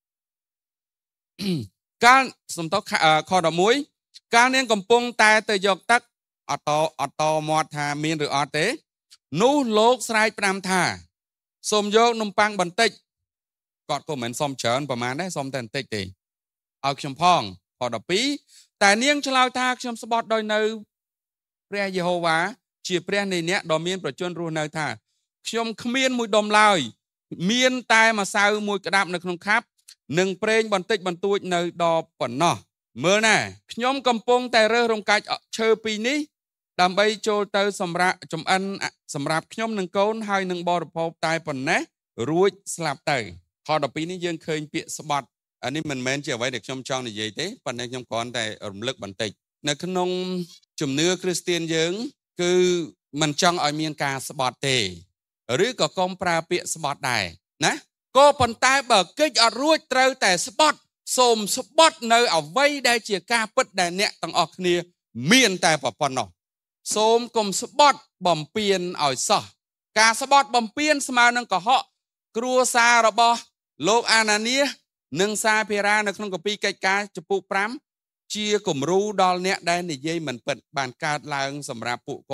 កាលសំតខដមួយកាលនាងកំពុងតែទៅយកទឹកអត់តអត់តមាត់ថាមានឬអត់ទេនោះលោកស្រែកផ្ដាំថាសូមយកនំប៉័ងបន្តិចគាត់ក៏មិនសុំច្រើនប្រហែលដែរសុំតែបន្តិចទេឲ្យខ្ញុំផងខដពីរតែនាងឆ្លើយថាខ្ញុំស្បត់ដោយនៅព្រះយេហូវ៉ាជាព្រះនៃអ្នកដ៏មានប្រជញ្ញរស់នៅថាខ្ញុំគ្មានមួយដុំឡើយមានតែម្សៅមួយក្តាប់នៅក្នុងខាប់និងប្រេងបន្តិចបន្តួចនៅដល់ប៉ុណ្ណោះមើលណាខ្ញុំកំពុងតែរើសរំកាច់ឈើពីរនេះដើម្បីចូលទៅសម្រាប់ចំអិនសម្រាប់ខ្ញុំនិងកូនហើយនឹងបរិភោគតែប៉ុណ្ណេះរួចស្លាប់ទៅខដពីរនេះយើងឃើញពាក្យស្បត់អានេះមិនមែនជាអ្វីដែលខ្ញុំចង់និយាយទេប៉ុន្តែខ្ញុំគ្រាន់តែរំលឹកបន្តិចនៅក្នុងជំនឿគ្រីស្ទានយើងគឺមិនចង់ឲ្យមានការស្បត់ទេឬក៏កុំប្រើពាក្យស្បត់ដែរណាក៏ប៉ុន្តែបើកិច្ចអត់រួចត្រូវតែស្បត់សូមស្បត់នៅអ្វីដែលជាការពិតដែលអ្នកទាំងអស់គ្នាមានតែប៉ុណ្ណោះសូមកុំស្បត់បំពេញឲ្យសោះការស្បត់បំពេញស្មើនឹងកុហកគ្រួសាររបស់លោកអាណានីនិងសាភិរានៅក្នុងគម្ពីរកិច្ចការចំពុក5ជាគំរូដល់អ្នកដែលនិយាយមិនពិតបានកើតឡើងសម្រាប់ពួកគាត់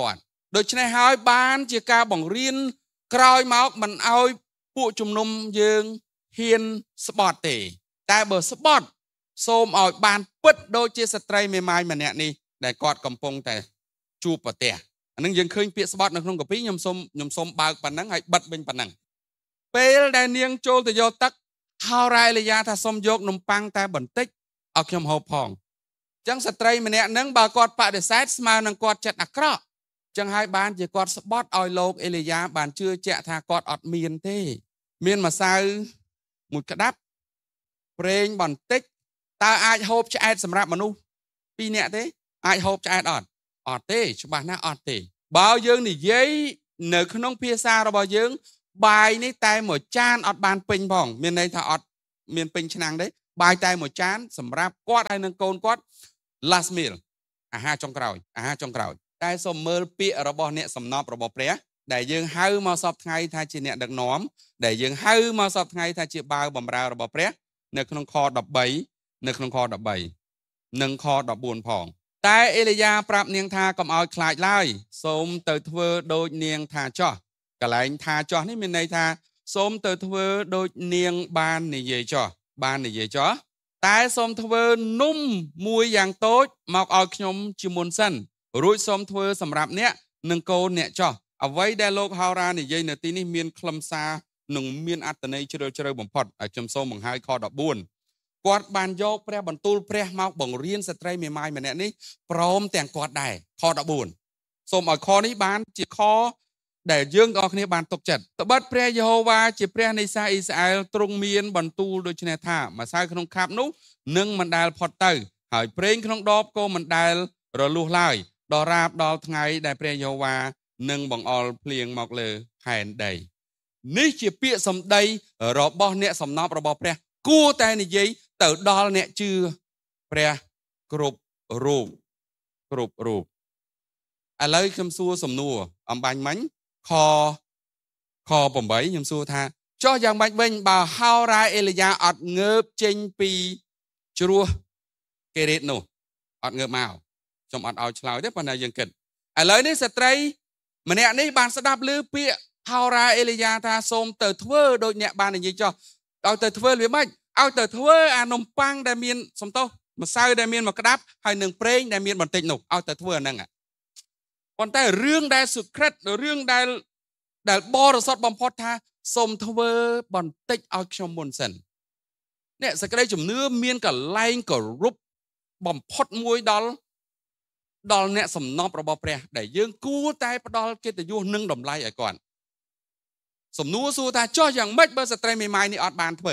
ដូច្នេះហើយបានជាការបង្រៀនក្រោយមកមិនឲ្យពួកជំនុំយើងហ៊ានស្បត់ទេតែបើស្បត់សូមឲ្យបានពិតដូចជាស្ត្រីមេម៉ាយម្នាក់នេះដែលគាត់កំពុងតែជួបប្រទះអានឹងយើងឃើញពាក្យស្បត់នៅក្នុងកាពីខ្ញុំសូមខ្ញុំសូមបើកប៉ុណ្ណឹងហើយបិទវិញប៉ុណ្ណឹងពេលដែលនាងចូលទៅយកទឹកហោរ៉ាអេលីយ៉ាថាសូមយកនំប៉័ងតែបន្តិចឲ្យខ្ញុំហូបផងអញ្ចឹងស្ត្រីម្នាក់ហ្នឹងបើគាត់បដិសេធស្មើនឹងគាត់ចិត្តអាក្រក់អញ្ចឹងហើយបានជាគាត់ស្បត់ឲ្យលោកអេលីយ៉ាបានជឿជាក់ថាគាត់អត់មានទេមានម្សៅមួយក្តាប់ប្រេងបន្តិចតើអាចហូបឆ្អែតសម្រាប់មនុស្សពីរនាក់ទេអាចហូបឆ្អែតអត់អត់ទេច្បាស់ណាស់អត់ទេបើយើងនិយាយនៅក្នុងភាសារបស់យើងបាយនេះតែមួយចានអត់បានពេញផងមានន័យថាអត់មានពេញឆ្នាំងទេបាយតែមួយចានសម្រាប់គាត់ហើយនឹងកូនគាត់ last meal អាហារចុងក្រោយអាហារចុងក្រោយតែសូមមើលពាក្យរបស់អ្នកសំណពរបស់ព្រះដែលយើងហៅមកសពថ្ងៃថាជាអ្នកដឹកនាំដែលយើងហៅមកសពថ្ងៃថាជាបាវបម្រើរបស់ព្រះនៅក្នុងខដប់បីនៅក្នុងខដប់បីនិងខដប់បួនផងតែអេលីយ៉ាប្រាប់នាងថាកុំឲ្យខ្លាចឡើយសូមទៅធ្វើដូចនាងថាចោះកន្លែងថាចោះនេះមានន័យថាសូមទៅធ្វើដូចនាងបាននិយាយចោះបាននិយាយចោះតែសូមធ្វើនំមួយយ៉ាងតូចមកឲ្យខ្ញុំជាមុនសិនរួចសូមធ្វើសម្រាប់អ្នកនិងកូនអ្នកចោះអ្វីដែលលោកហោរ៉ានិយាយនៅទីនេះមានខ្លឹមសារនិងមានអត្ថន័យជ្រាលជ្រៅបំផុតហើយខ្ញុំសូមបង្ហាញខដប់បួនគាត់បានយកព្រះបន្ទូលព្រះមកបង្រៀនស្ត្រីមេម៉ាយម្នាក់នេះព្រមទាំងគាត់ដែរខដប់បួនសូមឲ្យខនេះបានជាខដែលយើងទាំងអស់គ្នាបានទុកចិត្តត្បិតព្រះយេហូវ៉ាជាព្រះនៃសាសអ៊ីស្រាអែលទ្រង់មានបន្ទូលដូចនេះថាម្សៅក្នុងខាប់នោះនឹងមិនដែលផុតទៅហើយប្រេងក្នុងដបក៏មិនដែលរលួសឡើយដល់រាបដល់ថ្ងៃដែលព្រះយេហូវ៉ានឹងបង្អុរភ្លៀងមកលើផែនដីនេះជាពាក្យសម្ដីរបស់អ្នកសំណពរបស់ព្រះគួរតែនិយាយទៅដល់អ្នកជឿព្រះគ្រប់រូបគ្រប់រូបឥឡូវខ្ញុំសួរសំណួរអំបញ្ញមិញខខ8ខ្ញុំសួរថាចុះយ៉ាងម៉េចវិញបើហោរ៉ាអេលីយ៉ាអត់ងើបចេញពីជ្រោះកេរ៉េតនោះអត់ងើបមកខ្ញុំអត់ឲ្យឆ្លើយទេប៉ុន្តែយើងគិតឥឡូវនេះស្ត្រីម្នាក់នេះបានស្ដាប់ឮពាក្យហោរ៉ាអេលីយ៉ាថាសូមទៅធ្វើដូចអ្នកបាននិយាយចុះឲ្យទៅធ្វើវាម៉េចឲ្យទៅធ្វើអានំប៉័ងដែលមានសំទោសម្សៅដែលមានមួយក្តាប់ហើយនឹងប្រេងដែលមានបន្តិចនោះឲ្យទៅធ្វើអាហ្នឹងប៉ុន្តែរឿងដែលសុក្រិតរឿងដែលដែលបរិសុទ្ធបំផុតថាសូមធ្វើបន្តិចឲ្យខ្ញុំមុនសិនអ្នកសេចក្តីជំនឿមានកលែងគោរពបំផុតមួយដល់ដល់អ្នកសំណពរបស់ព្រះដែលយើងគួរតែផ្ដល់កិត្តិយសនិងតម្លៃឲ្យគាត់សំណួរសួរថាចុះយ៉ាងម៉េចបើស្ត្រីមេម៉ាយនេះអត់បានធ្វើ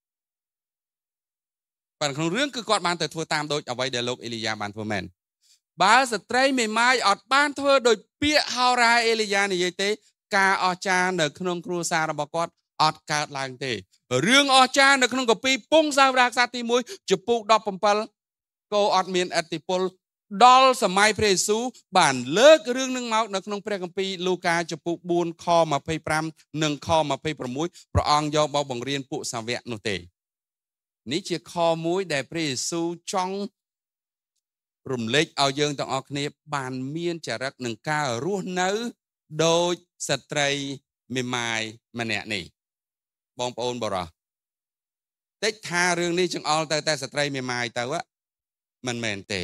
ប៉ុន្តែក្នុងរឿងគឺគាត់បានទៅធ្វើតាមដូចអ្វីដែលលោកអេលីយ៉ាបានធ្វើមែនបើស្ត្រីមេម៉ាយអត់បានធ្វើដោយពាក្យហោរ៉ាអេលីយ៉ានិយាយទេការអស្ចារ្យនៅក្នុងគ្រួសាររបស់គាត់អត់កើតឡើងទេរឿងអស្ចារ្យនៅក្នុងកាពីពងសាវតារខ្សត្រទីមួយចំពុកដប់7ក៏អត់មានឥទ្ធិពលដល់សម័យព្រះយេស៊ូវបានលើករឿងនឹងមកនៅក្នុងព្រះគម្ពីរលូកាចំពុក4ខ25និងខ26ព្រះអង្គយកមកបង្រៀនពួកសាវកនោះទេនេះជាខមួយដែលព្រះយេស៊ូវចង់រំលេចឲ្យយើងទាំងអស់គ្នាបានមានចរិតនឹងការរស់នៅដោយស្ត្រីមេម៉ាយម្នាក់នេះបងប្អូនបរោះតិចថារឿងនេះចង្អុលទៅតែស្ត្រីមេម៉ាយទៅមិនមែនទេ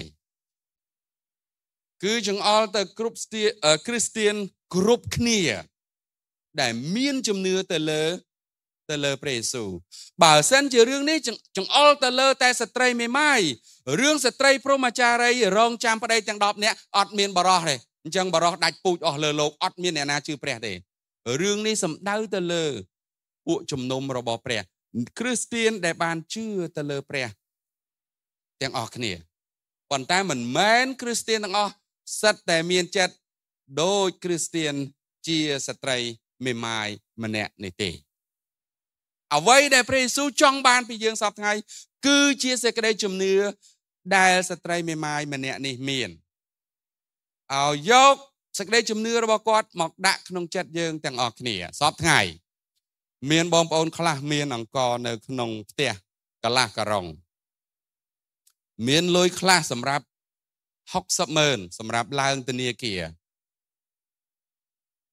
គឺចង្អុលទៅគ្រប់គ្រីស្ទៀនគ្រប់គ្នាដែលមានជំនឿទៅលើទៅលើព្រះយេស៊ូវបើសិនជារឿងនេះចង្អុលទៅលើតែស្ត្រីមេម៉ាយរឿងស្ត្រីព្រហ្មចារីរងចាំប្តីទាំងដប់នាក់អត់មានបរោះទេអញ្ចឹងបរោះដាច់ពូជអស់លើលោកអត់មានអ្នកណាជឿព្រះទេរឿងនេះសំដៅទៅលើពួកជំនុំរបស់ព្រះគ្រីស្ទៀនដែលបានជឿទៅលើព្រះទាំងអស់គ្នាប៉ុន្តែមិនមែនគ្រីស្ទៀនទាំងអស់សិតតែមានចិត្តដូចគ្រីស្ទៀនជាស្ត្រីមេម៉ាយម្នាក់នេះទេអ្វីដែលព្រះយេស៊ូវចង់បានពីយើងសពថ្ងៃគឺជាសេចក្តីជំនឿដែលស្ត្រីមេម៉ាយម្នាក់នេះមានឲ្យយកសេចក្តីជំនឿរបស់គាត់មកដាក់ក្នុងចិត្តយើងទាំងអស់គ្នាសពថ្ងៃមានបងប្អូនខ្លះមានអង្គនៅក្នុងផ្ទះកន្លះការ៉ុងមានលុយខ្លះសម្រាប់ហុកសិបម៉ឺនសម្រាប់ឡើងធនាគារ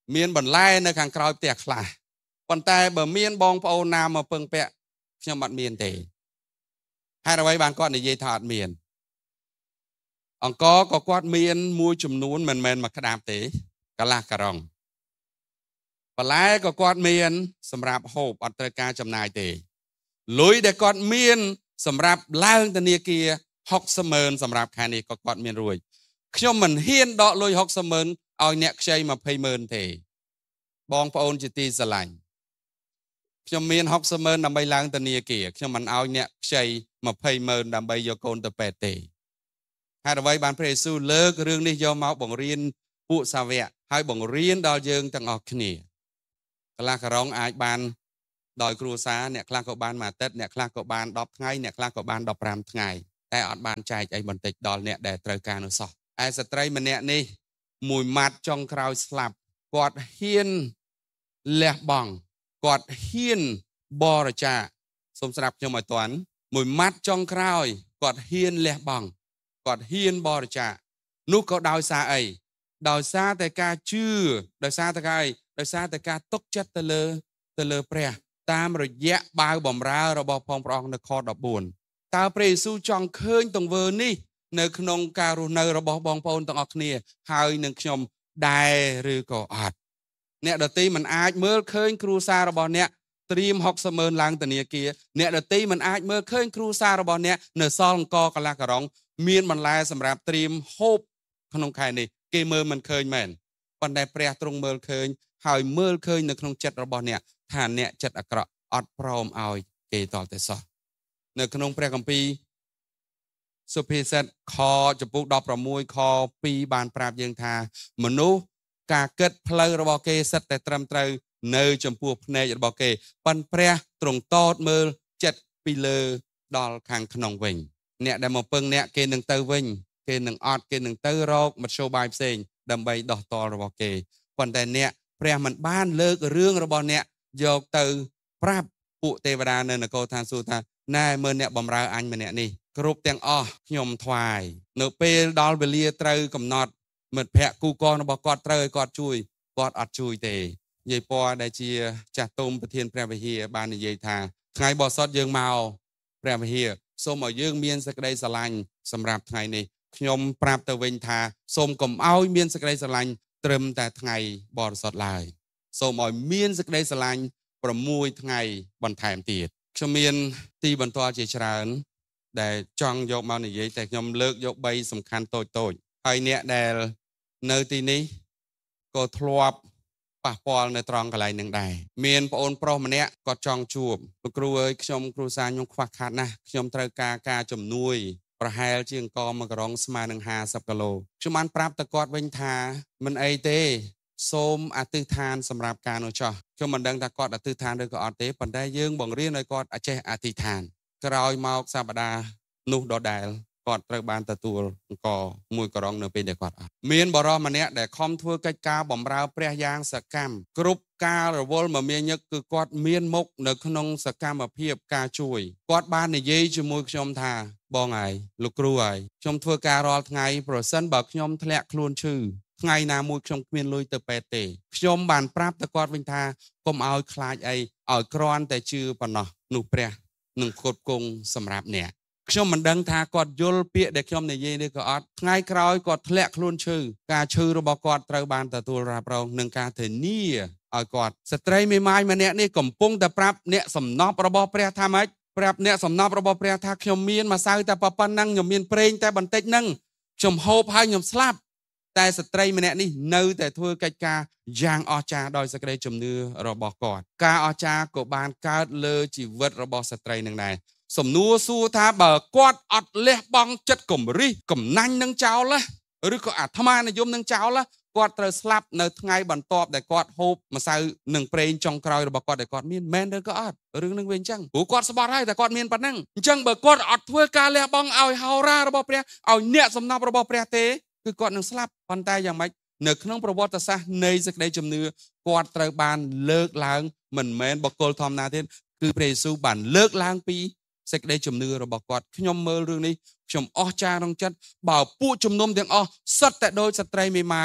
មានបន្លែនៅខាងក្រោយផ្ទះខ្លះប៉ុន្តែបើមានបងប្អូនណាមកពឹងពាក់ខ្ញុំអត់មានទេហេតុអ្វីបានគាត់និយាយថាអត់មានអង្គរក៏គាត់មានមួយចំនួនមិនមែនមកក្តាប់ទេកន្លះការ៉ុងបន្លែក៏គាត់មានសម្រាប់ហូបអត់ត្រូវការចំណាយទេលុយដែលគាត់មានសម្រាប់ឡើងធនាគារហុកសិបម៉ឺនសម្រាប់ខែនេះក៏គាត់មានរួចខ្ញុំមិនហ៊ានដកលុយហុកសិបម៉ឺនឲ្យអ្នកខ្ចីยี่สิบម៉ឺនទេបងប្អូនជាទីស្រឡាញ់ខ្ញុំមានហុកសិបម៉ឺនដើម្បីឡើងធនាគារខ្ញុំមិនឲ្យអ្នកខ្ចីยี่สิบម៉ឺនដើម្បីយកកូនទៅពេទ្យទេហេតុអ្វីបានព្រះយេស៊ូវលើករឿងនេះយកមកបង្រៀនពួកសាវកហើយបង្រៀនដល់យើងទាំងអស់គ្នាកន្លះការ៉ុងអាចបានដោយគ្រួសារអ្នកខ្លះក៏បានមួយអាទិត្យអ្នកខ្លះក៏បានដប់ថ្ងៃអ្នកខ្លះក៏បានដប់ប្រាំថ្ងៃតែអត់បានចែកអីបន្តិចដល់អ្នកដែលត្រូវការនោះសោះឯស្ត្រីម្នាក់នេះមួយម៉ាត់ចុងក្រោយស្លាប់គាត់ហ៊ានលះបង់គាត់ហ៊ានបរិច្ចាគសូមស្ដាប់ខ្ញុំឲ្យទាន់មួយម៉ាត់ចុងក្រោយគាត់ហ៊ានលះបង់គាត់ហ៊ានបរិច្ចាគនោះក៏ដោយសារអីដោយសារតែការជឿដោយសារតែការអីដោយសារតែការទុកចិត្តទៅលើទៅលើព្រះតាមរយៈបាវបម្រើរបស់ផងព្រះអង្គនៅខដប់បួនតើព្រះយេស៊ូវចង់ឃើញទង្វើនេះនៅក្នុងការរស់នៅរបស់បងប្អូនទាំងអស់គ្នាហើយនឹងខ្ញុំដែរឬក៏អត់អ្នកដទៃមិនអាចមើលឃើញគ្រួសាររបស់អ្នកត្រៀមហុកសិបម៉ឺនឡើងធនាគារអ្នកដទៃមិនអាចមើលឃើញគ្រួសាររបស់អ្នកនៅសល់អង្គកន្លះការ៉ុងមានបន្លែសម្រាប់ត្រៀមហូបក្នុងខែនេះគេមើលមិនឃើញមែនប៉ុន្តែព្រះទ្រង់មើលឃើញហើយមើលឃើញនៅក្នុងចិត្តរបស់អ្នកថាអ្នកចិត្តអាក្រក់អត់ព្រមឲ្យគេតតែសោះនៅក្នុងព្រះគម្ពីរសុភាសិតខចំពុកដប់ប្រាំមួយខពីរបានប្រាប់យើងថាមនុស្សការគិតផ្លូវរបស់គេសិតតែត្រឹមត្រូវនៅចំពោះភ្នែករបស់គេប៉ុន្តែព្រះទ្រង់តតមើលចិត្តពីលើដល់ខាងក្នុងវិញអ្នកដែលមកពឹងអ្នកគេនឹងទៅវិញគេនឹងអត់គេនឹងទៅរកមធ្យោបាយផ្សេងដើម្បីដោះតល់របស់គេប៉ុន្តែអ្នកព្រះមិនបានលើករឿងរបស់អ្នកយកទៅប្រាប់ពួកទេវតានៅនគរឋានសួគ៌ថាណែមើលអ្នកបម្រើអញម្នាក់នេះគ្រប់ទាំងអស់ខ្ញុំថ្វាយនៅពេលដល់វេលាត្រូវកំណត់មិត្តភក្តិគូកងរបស់គាត់ត្រូវឲ្យគាត់ជួយគាត់អត់ជួយទេយាយពណ៌ដែលជាចាស់ទុំប្រធានព្រះវិហារបាននិយាយថាថ្ងៃបោះសុតយើងមកព្រះវិហារសូមឲ្យយើងមានសេចក្តីស្រឡាញ់សម្រាប់ថ្ងៃនេះខ្ញុំប្រាប់ទៅវិញថាសូមកុំឲ្យមានសេចក្តីស្រឡាញ់ត្រឹមតែថ្ងៃបរិសុទ្ធឡើយសូមឲ្យមានសេចក្តីស្រឡាញ់ប្រាំមួយថ្ងៃបន្ថែមទៀតខ្ញុំមានទីបន្ទាល់ជាច្រើនដែលចង់យកមកនិយាយតែខ្ញុំលើកយកបីសំខាន់តូចតូចហើយអ្នកដែលនៅទីនេះក៏ធ្លាប់ប៉ះពាល់នៅត្រង់កន្លែងនឹងដែរមានប្អូនប្រុសម្នាក់គាត់ចង់ជួបលោកគ្រូអើយខ្ញុំគ្រូសាខ្ញុំខ្វះខាតណាស់ខ្ញុំត្រូវការការជំនួយប្រហែលជាអង្គមួយក្រុងស្មើនឹងห้าสิบគីឡូខ្ញុំបានប្រាប់ទៅគាត់វិញថាមិនអីទេសូមអធិដ្ឋានសម្រាប់ការនោះចោះខ្ញុំមិនដឹងថាគាត់អធិដ្ឋានឬក៏អត់ទេប៉ុន្តែយើងបង្រៀនឲ្យគាត់ចេះអធិដ្ឋានក្រោយមកសប្តាហ៍នោះដដែលគាត់ត្រូវបានទទួលអង្គមួយក្រុងនៅពេលដែលគាត់អត់មានបរិសម្នាក់ដែលខំធ្វើកិច្ចការបម្រើព្រះយ៉ាងសកម្មគ្រប់ការរវល់មមាញឹកគឺគាត់មានមុខនៅក្នុងសកម្មភាពការជួយគាត់បាននិយាយជាមួយខ្ញុំថាបងហើយលោកគ្រូហើយខ្ញុំធ្វើការរាល់ថ្ងៃប្រសិនបើខ្ញុំធ្លាក់ខ្លួនឈឺថ្ងៃណាមួយខ្ញុំគ្មានលុយទៅពេទ្យទេខ្ញុំបានប្រាប់ទៅគាត់វិញថាកុំឲ្យខ្លាចអីឲ្យគ្រាន់តែជឿប៉ុណ្ណោះនោះព្រះនឹងផ្គត់ផ្គង់សម្រាប់អ្នកខ្ញុំមិនដឹងថាគាត់យល់ពាក្យដែលខ្ញុំនិយាយនេះក៏អត់ថ្ងៃក្រោយគាត់ធ្លាក់ខ្លួនឈឺការឈឺរបស់គាត់ត្រូវបានទទួលរ៉ាប់រងនឹងការធានាឲ្យគាត់ស្ត្រីមេម៉ាយម្នាក់នេះកំពុងតែប្រាប់អ្នកសំណប់របស់ព្រះថាម៉េចប្រាប់អ្នកសំណប់របស់ព្រះថាខ្ញុំមានម្សៅតែប៉ុណ្ណឹងខ្ញុំមានប្រេងតែបន្តិចហ្នឹងខ្ញុំហូបហើយខ្ញុំស្លាប់តែស្ត្រីម្នាក់នេះនៅតែធ្វើកិច្ចការយ៉ាងអស្ចារ្យដោយសេចក្តីជំនឿរបស់គាត់ការអស្ចារ្យក៏បានកើតលើជីវិតរបស់ស្ត្រីនឹងដែរសំណួរសួរថាបើគាត់អត់លះបង់ចិត្តគំរិះកំណាញ់នឹងចោលឬក៏អាត្មានិយមនឹងចោលគាត់ត្រូវស្លាប់នៅថ្ងៃបន្ទាប់ដែលគាត់ហូបម្សៅនឹងប្រេងចុងក្រោយរបស់គាត់ដែលគាត់មានមែនឬក៏អត់រឿងនឹងវិញអញ្ចឹងព្រោះគាត់ស្បត់ហើយតែគាត់មានប៉ុណ្ណឹងអញ្ចឹងបើគាត់អត់ធ្វើការលះបង់ឲ្យហោរារបស់ព្រះឲ្យអ្នកសំណប់របស់ព្រះទេគឺគាត់នឹងស្លាប់ប៉ុន្តែយ៉ាងម៉េចនៅក្នុងប្រវត្តិសាស្ត្រនៃសេចក្តីជំនឿគាត់ត្រូវបានលើកឡើងមិនមែនបុគ្គលធម្មតាទេគឺព្រះយេស៊ូវបានលើកឡើងពីសេចក្តីជំនឿរបស់គាត់ខ្ញុំមើលរឿងនេះខ្ញុំអស្ចារ្យក្នុងចិត្តបើពួកជំនុំទាំងអស់សិតតែដោយស្ត្រីមេម៉ាយ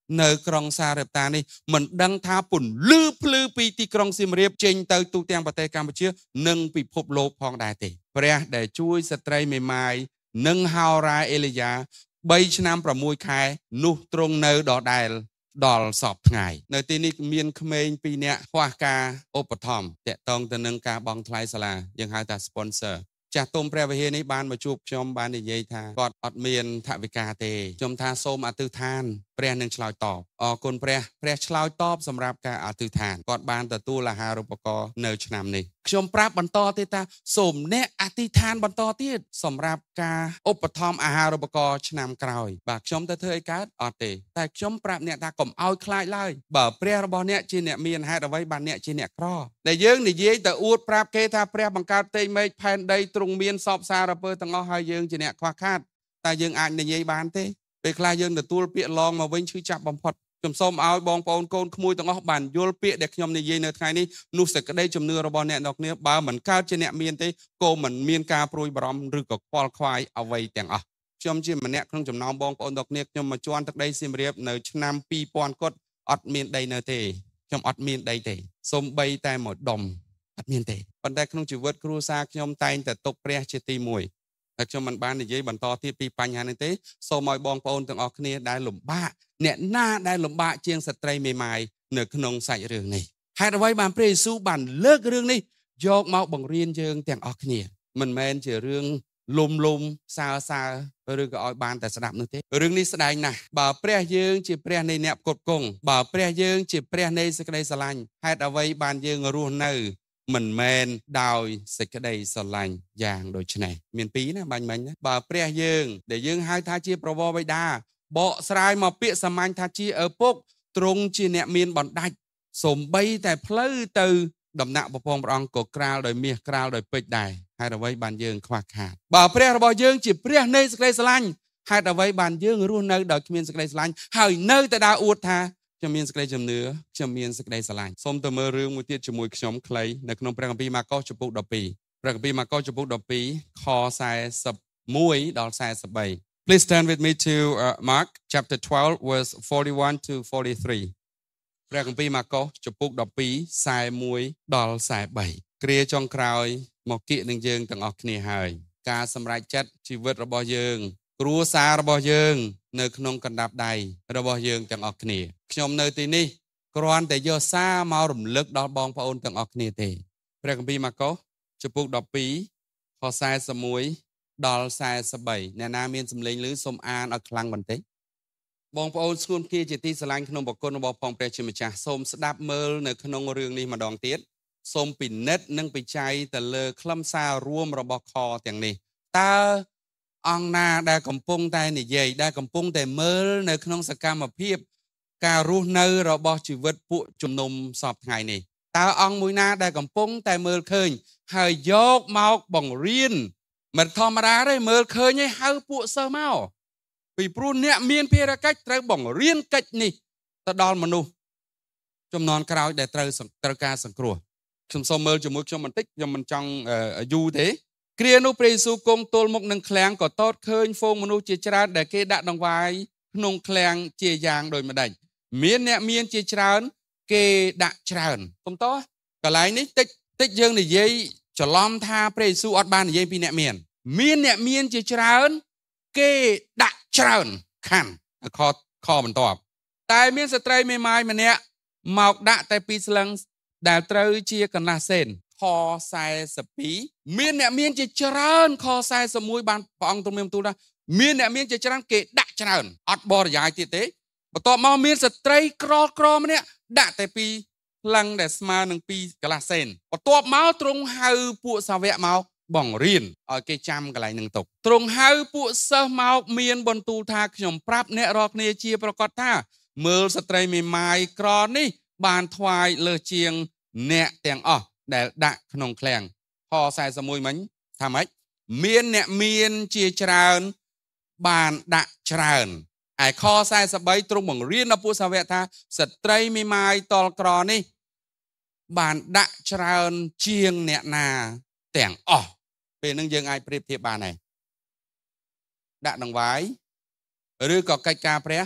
នៅក្រុងសារ៉េបតានេះមិនដឹងថាពន្លឺភ្លឺពីទីក្រុងសៀមរាបចេញទៅទូទាំងប្រទេសកម្ពុជានិងពិភពលោកផងដែរទេព្រះដែលជួយស្ត្រីមេម៉ាយនិងហោរាអេលីយ៉ាបីឆ្នាំប្រាំមួយខែនោះទ្រង់នៅដដែលដល់សពថ្ងៃនៅទីនេះមានក្មេងពីរនាក់ខ្វះការឧបត្ថម្ភតាក់ទងទៅនឹងការបង់ថ្លៃសាលាយើងហៅថា sponsor ចាស់ទុំព្រះវិហារនេះបានមកជួបខ្ញុំបាននិយាយថាគាត់អត់មានថវិកាទេខ្ញុំថាសូមអធិដ្ឋានព្រះនឹងឆ្លើយតបអរគុណព្រះព្រះឆ្លើយតបសម្រាប់ការអធិដ្ឋានគាត់បានទទួលអាហារូបករណ៍នៅឆ្នាំនេះខ្ញុំប្រាប់បន្តទៀតថាសូមអ្នកអធិដ្ឋានបន្តទៀតសម្រាប់ការឧបត្ថម្ភអាហារូបករណ៍ឆ្នាំក្រោយបាទខ្ញុំទៅធ្វើអីកើតអត់ទេតែខ្ញុំប្រាប់អ្នកថាកុំឲ្យខ្លាចឡើយបើព្រះរបស់អ្នកជាអ្នកមានហេតុអ្វីបានអ្នកជាអ្នកក្រដែលយើងនិយាយទៅអួតប្រាប់គេថាព្រះបង្កើតផ្ទៃមេឃផែនដីទ្រង់មានសពសារពើទាំងអស់ហើយយើងជាអ្នកខ្វះខាតតែយើងអាចនិយាយបានទេពេលខ្លះយើងទទួលពាក្យឡងមកវិញឈឺចាប់បំផុតខ្ញុំសូមឲ្យបងប្អូនកូនក្មួយទាំងអស់បានយល់ពាក្យដែលខ្ញុំនិយាយនៅថ្ងៃនេះនោះសេចក្តីជំនឿរបស់អ្នកទាំងគ្នាបើមិនកើតជាអ្នកមានទេក៏មិនមានការព្រួយបារម្ភឬក៏ខ្វល់ខ្វាយអ្វីទាំងអស់ខ្ញុំជាម្នាក់ក្នុងចំណោមបងប្អូនទាំងគ្នាខ្ញុំមកជន់ទឹកដីសៀមរាបនៅឆ្នាំពីរពាន់គាត់អត់មានដីនៅទេខ្ញុំអត់មានដីទេសូម្បីតែមួយដុំអត់មានទេប៉ុន្តែក្នុងជីវិតគ្រួសារខ្ញុំតែងតែទុកព្រះជាទីមួយតែខ្ញុំមិនបាននិយាយបន្តទៀតពីបញ្ហានេះទេសូមឲ្យបងប្អូនទាំងអស់គ្នាដែលលំបាកអ្នកណាដែលលំបាកជាងស្ត្រីមេម៉ាយនៅក្នុងសាច់រឿងនេះហេតុអ្វីបានព្រះយេស៊ូវបានលើករឿងនេះយកមកបង្រៀនយើងទាំងអស់គ្នាមិនមែនជារឿងលំលំសើសើឬក៏ឲ្យបានតែស្ដាប់នោះទេរឿងនេះស្ដែងណាស់បើព្រះយើងជាព្រះនៃអ្នកផ្គត់ផ្គង់បើព្រះយើងជាព្រះនៃសេចក្តីស្រឡាញ់ហេតុអ្វីបានយើងរស់នៅមិនមែនដោយសេចក្តីស្រឡាញ់យ៉ាងដូចនេះមានពីរណាបាញ់មិញណាបើព្រះយើងដែលយើងហៅថាជាប្រវរបិតាបកស្រាយមកពាក្យសាមញ្ញថាជាឪពុកទ្រង់ជាអ្នកមានបណ្ដាច់សំបីតែផ្លូវទៅដំណាក់ពពងព្រះអង្គក៏ក្រាលដោយមាសក្រាលដោយពេជ្រដែរហេតុអ្វីបានយើងខ្វះខាតបើព្រះរបស់យើងជាព្រះនៃសេចក្តីស្រឡាញ់ហេតុអ្វីបានយើងរស់នៅដោយគ្មានសេចក្តីស្រឡាញ់ហើយនៅតែដើរអួតថាខ្ញុំមានសេចក្តីជំនឿខ្ញុំមានសេចក្តីស្រឡាញ់សូមទៅមើលរឿងមួយទៀតជាមួយខ្ញុំខ្លីនៅក្នុងព្រះគម្ពីរម៉ាកុសចំពុកដប់ពីរព្រះគម្ពីរម៉ាកុសចំពុកដប់ពីរខសែសិបមួយដល់សែសិបបី Please turn with me to uh, Mark chapter twelve verse forty-one to forty-three ព្រះគម្ពីរម៉ាកុសចំពុកដប់ពីរខ្សែមួយដល់ខ្សែបីគ្រាចុងក្រោយមកគៀកនឹងយើងទាំងអស់គ្នាហើយការសម្រេចចិត្តជីវិតរបស់យើងគ្រួសាររបស់យើងនៅក្នុងកណ្ដាប់ដៃរបស់យើងទាំងអស់គ្នាខ្ញុំនៅទីនេះគ្រាន់តែយកសារមករំលឹកដល់បងប្អូនទាំងអស់គ្នាទេព្រះគម្ពីរម៉ាកុសចំពុកដប់ពីរខសែសិបមួយដល់ខ្សែសិបបីអ្នកណាមានសម្លេងឮសូមអានឲ្យខ្លាំងបន្តិចបងប្អូនស្គួនគ្នាជាទីស្រឡាញ់ក្នុងបង្គន់របស់ផងព្រះជាម្ចាស់សូមស្ដាប់មើលនៅក្នុងរឿងនេះម្ដងទៀតសូមពិនិត្យនិងពិច័យទៅលើខ្លឹមសាររួមរបស់ខទាំងនេះតើអង្គណាដែលកំពុងតែនិយាយដែលកំពុងតែមើលនៅក្នុងសកម្មភាពការរស់នៅរបស់ជីវិតពួកជំនុំសពថ្ងៃនេះតើអង្គមួយណាដែលកំពុងតែមើលឃើញហើយយកមកបង្រៀនមិនធម្មតាទេមើលឃើញហើយហៅពួកសិស្សមកពីព្រោះអ្នកមានភារកិច្ចត្រូវបង្រៀនកិច្ចនេះទៅដល់មនុស្សចំនួនក្រោយដែលត្រូវត្រូវការសង្គ្រោះខ្ញុំសូមមើលជាមួយខ្ញុំបន្តិចខ្ញុំមិនចង់យូរទេគ្រានោះព្រះយេស៊ូវគង់ទល់មុខនឹងឃ្លាំងក៏តតឃើញហ្វូងមនុស្សជាច្រើនដែលគេដាក់ដង្វាយក្នុងឃ្លាំងជាយ៉ាងដូចម្ដេចមានអ្នកមានជាច្រើនគេដាក់ច្រើនសុំតោះកន្លែងនេះតិចតិចយើងនិយាយច្រឡំថាព្រះយេស៊ូវអត់បាននិយាយពីអ្នកមានមានអ្នកមានជាច្រើនគេដាក់ច្រើនខាន់ខខបន្ទាប់តែមានស្ត្រីមេម៉ាយម្នាក់មកដាក់តែពីរស្លឹងដែលត្រូវជាកន្លះសេនខសែសិបពីរមានអ្នកមានជាច្រើនខសែសិបមួយបានព្រះអង្គទ្រង់មានបន្ទូលថាមានអ្នកមានជាច្រើនគេដាក់ច្រើនអត់បរិយាយទៀតទេបន្ទាប់មកមានស្ត្រីក្រក្រម្នាក់ដាក់តែពីរស្លឹងដែលស្មើនឹងពីរកន្លះសេនបន្ទាប់មកទ្រង់ហៅពួកសាវកមកបង្រៀនឲ្យគេចាំកន្លែងនឹងទុកទ្រង់ហៅពួកសិស្សមកមានបន្ទូលថាខ្ញុំប្រាប់អ្នករាល់គ្នាជាប្រកាសថាមើលស្ត្រីមេម៉ាយក្រនេះបានថ្វាយលើសជាងអ្នកទាំងអស់ដែលដាក់ក្នុងឃ្លាំងខសែសិបមួយមិញថាម៉េចមានអ្នកមានជាច្រើនបានដាក់ច្រើនឯខសែសិបបីទ្រង់បង្រៀនដល់ពួកសាវកថាស្ត្រីមេម៉ាយតល់ក្រនេះបានដាក់ច្រើនជាងអ្នកណាទាំងអស់ពេលហ្នឹងយើងអាចប្រៀបធៀបបានដែរដាក់ដង្វាយឬក៏កិច្ចការព្រះ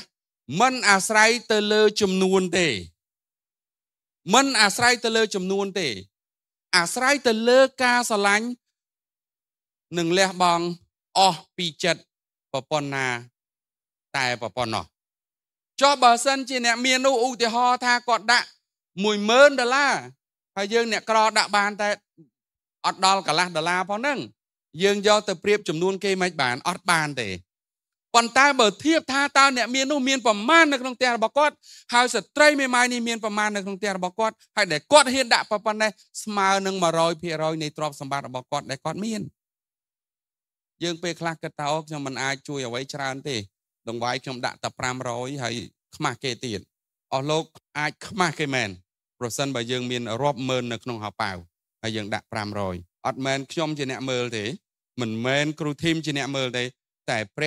មិនអាស្រ័យទៅលើចំនួនទេមិនអាស្រ័យទៅលើចំនួនទេអាស្រ័យទៅលើការស្រឡាញ់និងលះបង់អស់ពីចិត្តប្រពន្ធណាតែប្រពន្ធនោះចុះបើសិនជាអ្នកមាននោះឧទាហរណ៍ថាគាត់ដាក់ មួយម៉ឺន ដុល្លារហើយយើងអ្នកក្រដាក់បានតែអត់ដល់កន្លះដុល្លារផងហ្នឹងយើងយកទៅប្រៀបចំនួនគេមិនបានអត់បានទេប៉ុន្តែបើធៀបថាតើអ្នកមាននោះមានប្រមាណនៅក្នុងផ្ទះរបស់គាត់ហើយស្ត្រីមេម៉ាយនេះមានប្រមាណនៅក្នុងផ្ទះរបស់គាត់ហើយដែលគាត់ហ៊ានដាក់ប៉ុណ្ណេះស្មើនឹង one hundred percent នៃទ្រព្យសម្បត្តិរបស់គាត់ដែលគាត់មានយើងពេលខ្លះគិតថាអូខ្ញុំមិនអាចជួយអ្វីច្រើនទេដង្វាយខ្ញុំដាក់តែfive hundredហើយខ្មាស់គេទៀតអស់លោកអាចខ្មាស់គេមែនប្រសិនបើយើងមានរាប់ម៉ឺននៅក្នុងហោប៉ៅហើយយើងដាក់five hundredអត់មែនខ្ញុំជាអ្នកមើលទេមិនមែនគ្រូធីមជាអ្នកមើលទេតែ